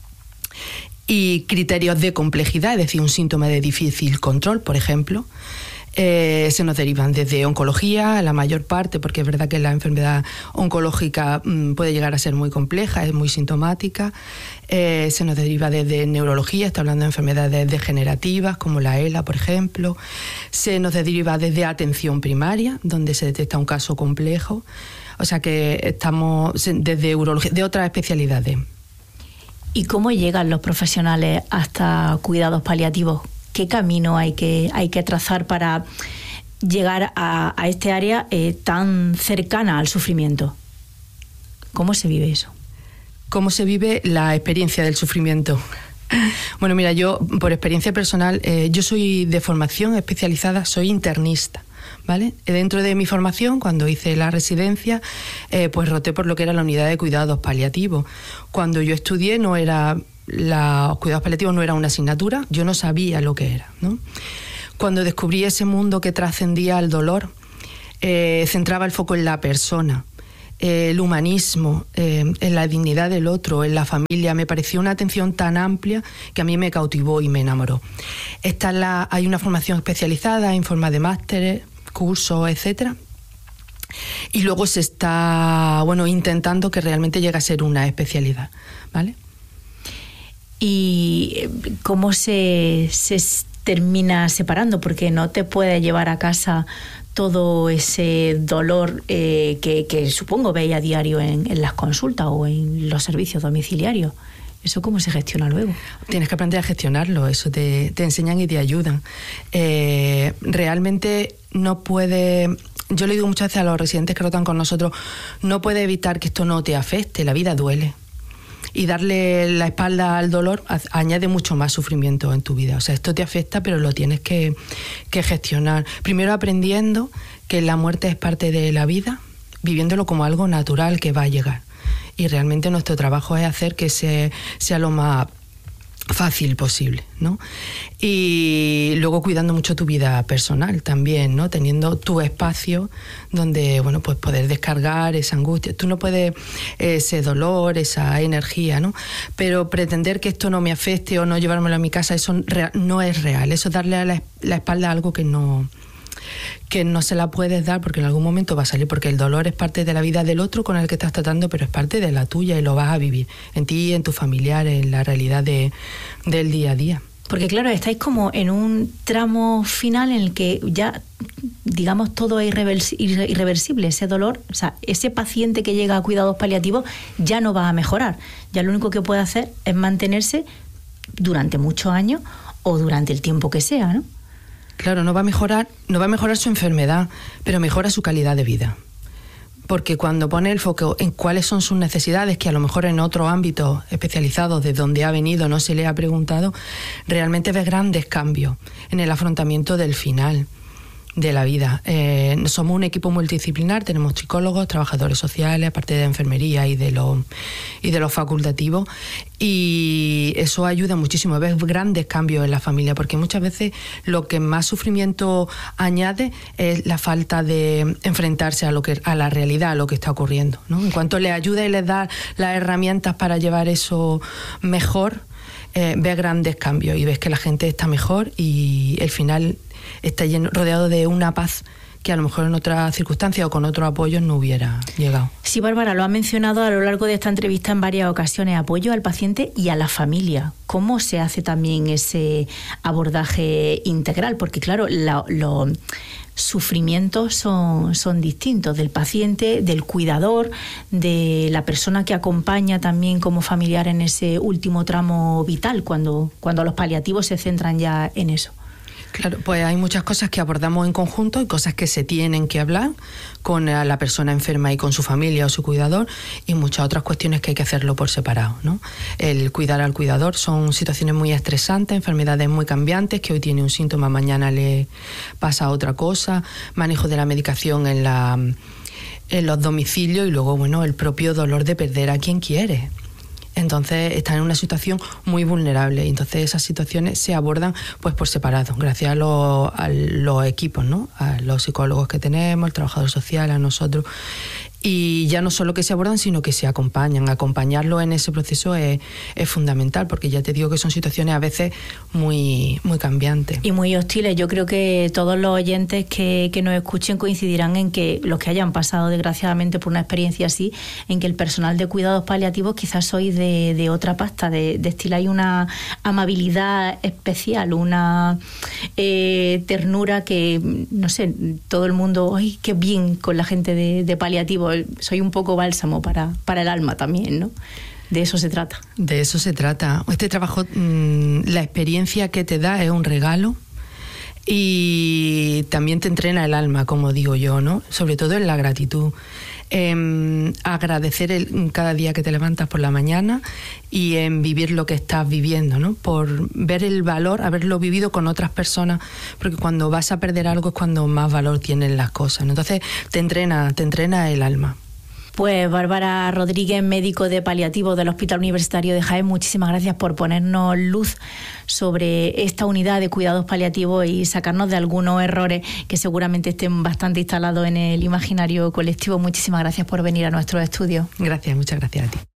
y criterios de complejidad, es decir, un síntoma de difícil control, por ejemplo, Eh, se nos derivan desde oncología, la mayor parte, porque es verdad que la enfermedad oncológica mmm, puede llegar a ser muy compleja, es muy sintomática. Eh, se nos deriva desde neurología, está hablando de enfermedades degenerativas como la E L A, por ejemplo. Se nos deriva desde atención primaria, donde se detecta un caso complejo. O sea que estamos desde urología, de otras especialidades. ¿Y cómo llegan los profesionales hasta cuidados paliativos? qué camino hay que, hay que trazar para llegar a, a este área eh, tan cercana al sufrimiento. ¿Cómo se vive eso? ¿Cómo se vive la experiencia del sufrimiento? Bueno, mira, yo por experiencia personal, eh, yo soy de formación especializada, soy internista, ¿vale? Dentro de mi formación, cuando hice la residencia, eh, pues roté por lo que era la unidad de cuidados paliativos. Cuando yo estudié, no era la, los cuidados paliativos no era una asignatura, yo no sabía lo que era, ¿no? Cuando descubrí ese mundo que trascendía al dolor, eh, centraba el foco en la persona, eh, el humanismo, eh, en la dignidad del otro, en la familia. Me pareció una atención tan amplia que a mí me cautivó y me enamoró. Esta es la, hay una formación especializada en forma de másteres, cursos, etcétera. Y luego se está, bueno, intentando que realmente llegue a ser una especialidad, ¿vale? ¿Y cómo se, se termina separando? Porque no te puede llevar a casa todo ese dolor eh, que, que supongo veis a diario en, en las consultas o en los servicios domiciliarios. ¿Eso cómo se gestiona luego? Tienes que aprender a gestionarlo, eso te, te enseñan y te ayudan. Eh, realmente no puede... Yo le digo muchas veces a los residentes que rotan con nosotros, no puede evitar que esto no te afecte, la vida duele. Y darle la espalda al dolor añade mucho más sufrimiento en tu vida. O sea, esto te afecta, pero lo tienes que, que gestionar. Primero aprendiendo que la muerte es parte de la vida, viviéndolo como algo natural que va a llegar. Y realmente nuestro trabajo es hacer que se, sea lo más fácil posible, ¿no? Y luego cuidando mucho tu vida personal también, ¿no? Teniendo tu espacio donde, bueno, pues poder descargar esa angustia. Tú no puedes ese dolor, esa energía, ¿no? Pero pretender que esto no me afecte o no llevármelo a mi casa, eso no es real. Eso es darle a la, la espalda a algo que no... que no se la puedes dar porque en algún momento va a salir, porque el dolor es parte de la vida del otro con el que estás tratando, pero es parte de la tuya y lo vas a vivir en ti, en tus familiares, en la realidad de, del día a día. Porque claro, estáis como en un tramo final en el que ya, digamos, todo es irreversible, ese dolor, o sea, ese paciente que llega a cuidados paliativos ya no va a mejorar, ya lo único que puede hacer es mantenerse durante muchos años o durante el tiempo que sea, ¿no? Claro, no va a mejorar, no va a mejorar su enfermedad, pero mejora su calidad de vida. Porque cuando pone el foco en cuáles son sus necesidades, que a lo mejor en otro ámbito especializado de donde ha venido no se le ha preguntado, realmente ves grandes cambios en el afrontamiento del final de la vida. Eh, somos un equipo multidisciplinar, tenemos psicólogos, trabajadores sociales, aparte de enfermería y de los y de los facultativos, y eso ayuda muchísimo. Ves grandes cambios en la familia, porque muchas veces lo que más sufrimiento añade es la falta de enfrentarse a lo que a la realidad, a lo que está ocurriendo, ¿no? En cuanto les ayuda y les da las herramientas para llevar eso mejor, eh, ves grandes cambios y ves que la gente está mejor y el final está lleno, rodeado de una paz que a lo mejor en otras circunstancias o con otros apoyos no hubiera llegado. Sí, Bárbara, lo ha mencionado a lo largo de esta entrevista en varias ocasiones, apoyo al paciente y a la familia. ¿Cómo se hace también ese abordaje integral? Porque claro, la, los sufrimientos son, son distintos, del paciente, del cuidador, de la persona que acompaña también como familiar en ese último tramo vital, cuando, cuando los paliativos se centran ya en eso. Claro, pues hay muchas cosas que abordamos en conjunto y cosas que se tienen que hablar con la persona enferma y con su familia o su cuidador, y muchas otras cuestiones que hay que hacerlo por separado, ¿no? El cuidar al cuidador son situaciones muy estresantes, enfermedades muy cambiantes, que hoy tiene un síntoma, mañana le pasa otra cosa, manejo de la medicación en, la, en los domicilios y luego, bueno, el propio dolor de perder a quien quiere. Entonces están en una situación muy vulnerable y entonces esas situaciones se abordan pues por separado, gracias a los, a los equipos, ¿no? A los psicólogos que tenemos, el trabajador social, a nosotros. Y ya no solo que se abordan, sino que se acompañan. Acompañarlo en ese proceso es, es fundamental, porque ya te digo que son situaciones a veces muy, muy cambiantes. Y muy hostiles. Yo creo que todos los oyentes que, que nos escuchen coincidirán en que los que hayan pasado desgraciadamente por una experiencia así, en que el personal de cuidados paliativos quizás sois de, de otra pasta, de, destiláis una amabilidad especial, una eh, ternura que, no sé, todo el mundo, ¡ay, qué bien con la gente de, de paliativos! Soy un poco bálsamo para, para el alma también, ¿no? De eso se trata. De eso se trata. Este trabajo, mmm, la experiencia que te da es un regalo y también te entrena el alma, como digo yo, ¿no? Sobre todo en la gratitud. Eh, agradecer el, cada día que te levantas por la mañana y en vivir lo que estás viviendo, ¿no? Por ver el valor, haberlo vivido con otras personas, porque cuando vas a perder algo es cuando más valor tienen las cosas, ¿no? Entonces te entrena, te entrena el alma. Pues Bárbara Rodríguez, médico de paliativo del Hospital Universitario de Jaén, muchísimas gracias por ponernos luz sobre esta unidad de cuidados paliativos y sacarnos de algunos errores que seguramente estén bastante instalados en el imaginario colectivo. Muchísimas gracias por venir a nuestro estudio. Gracias, muchas gracias a ti.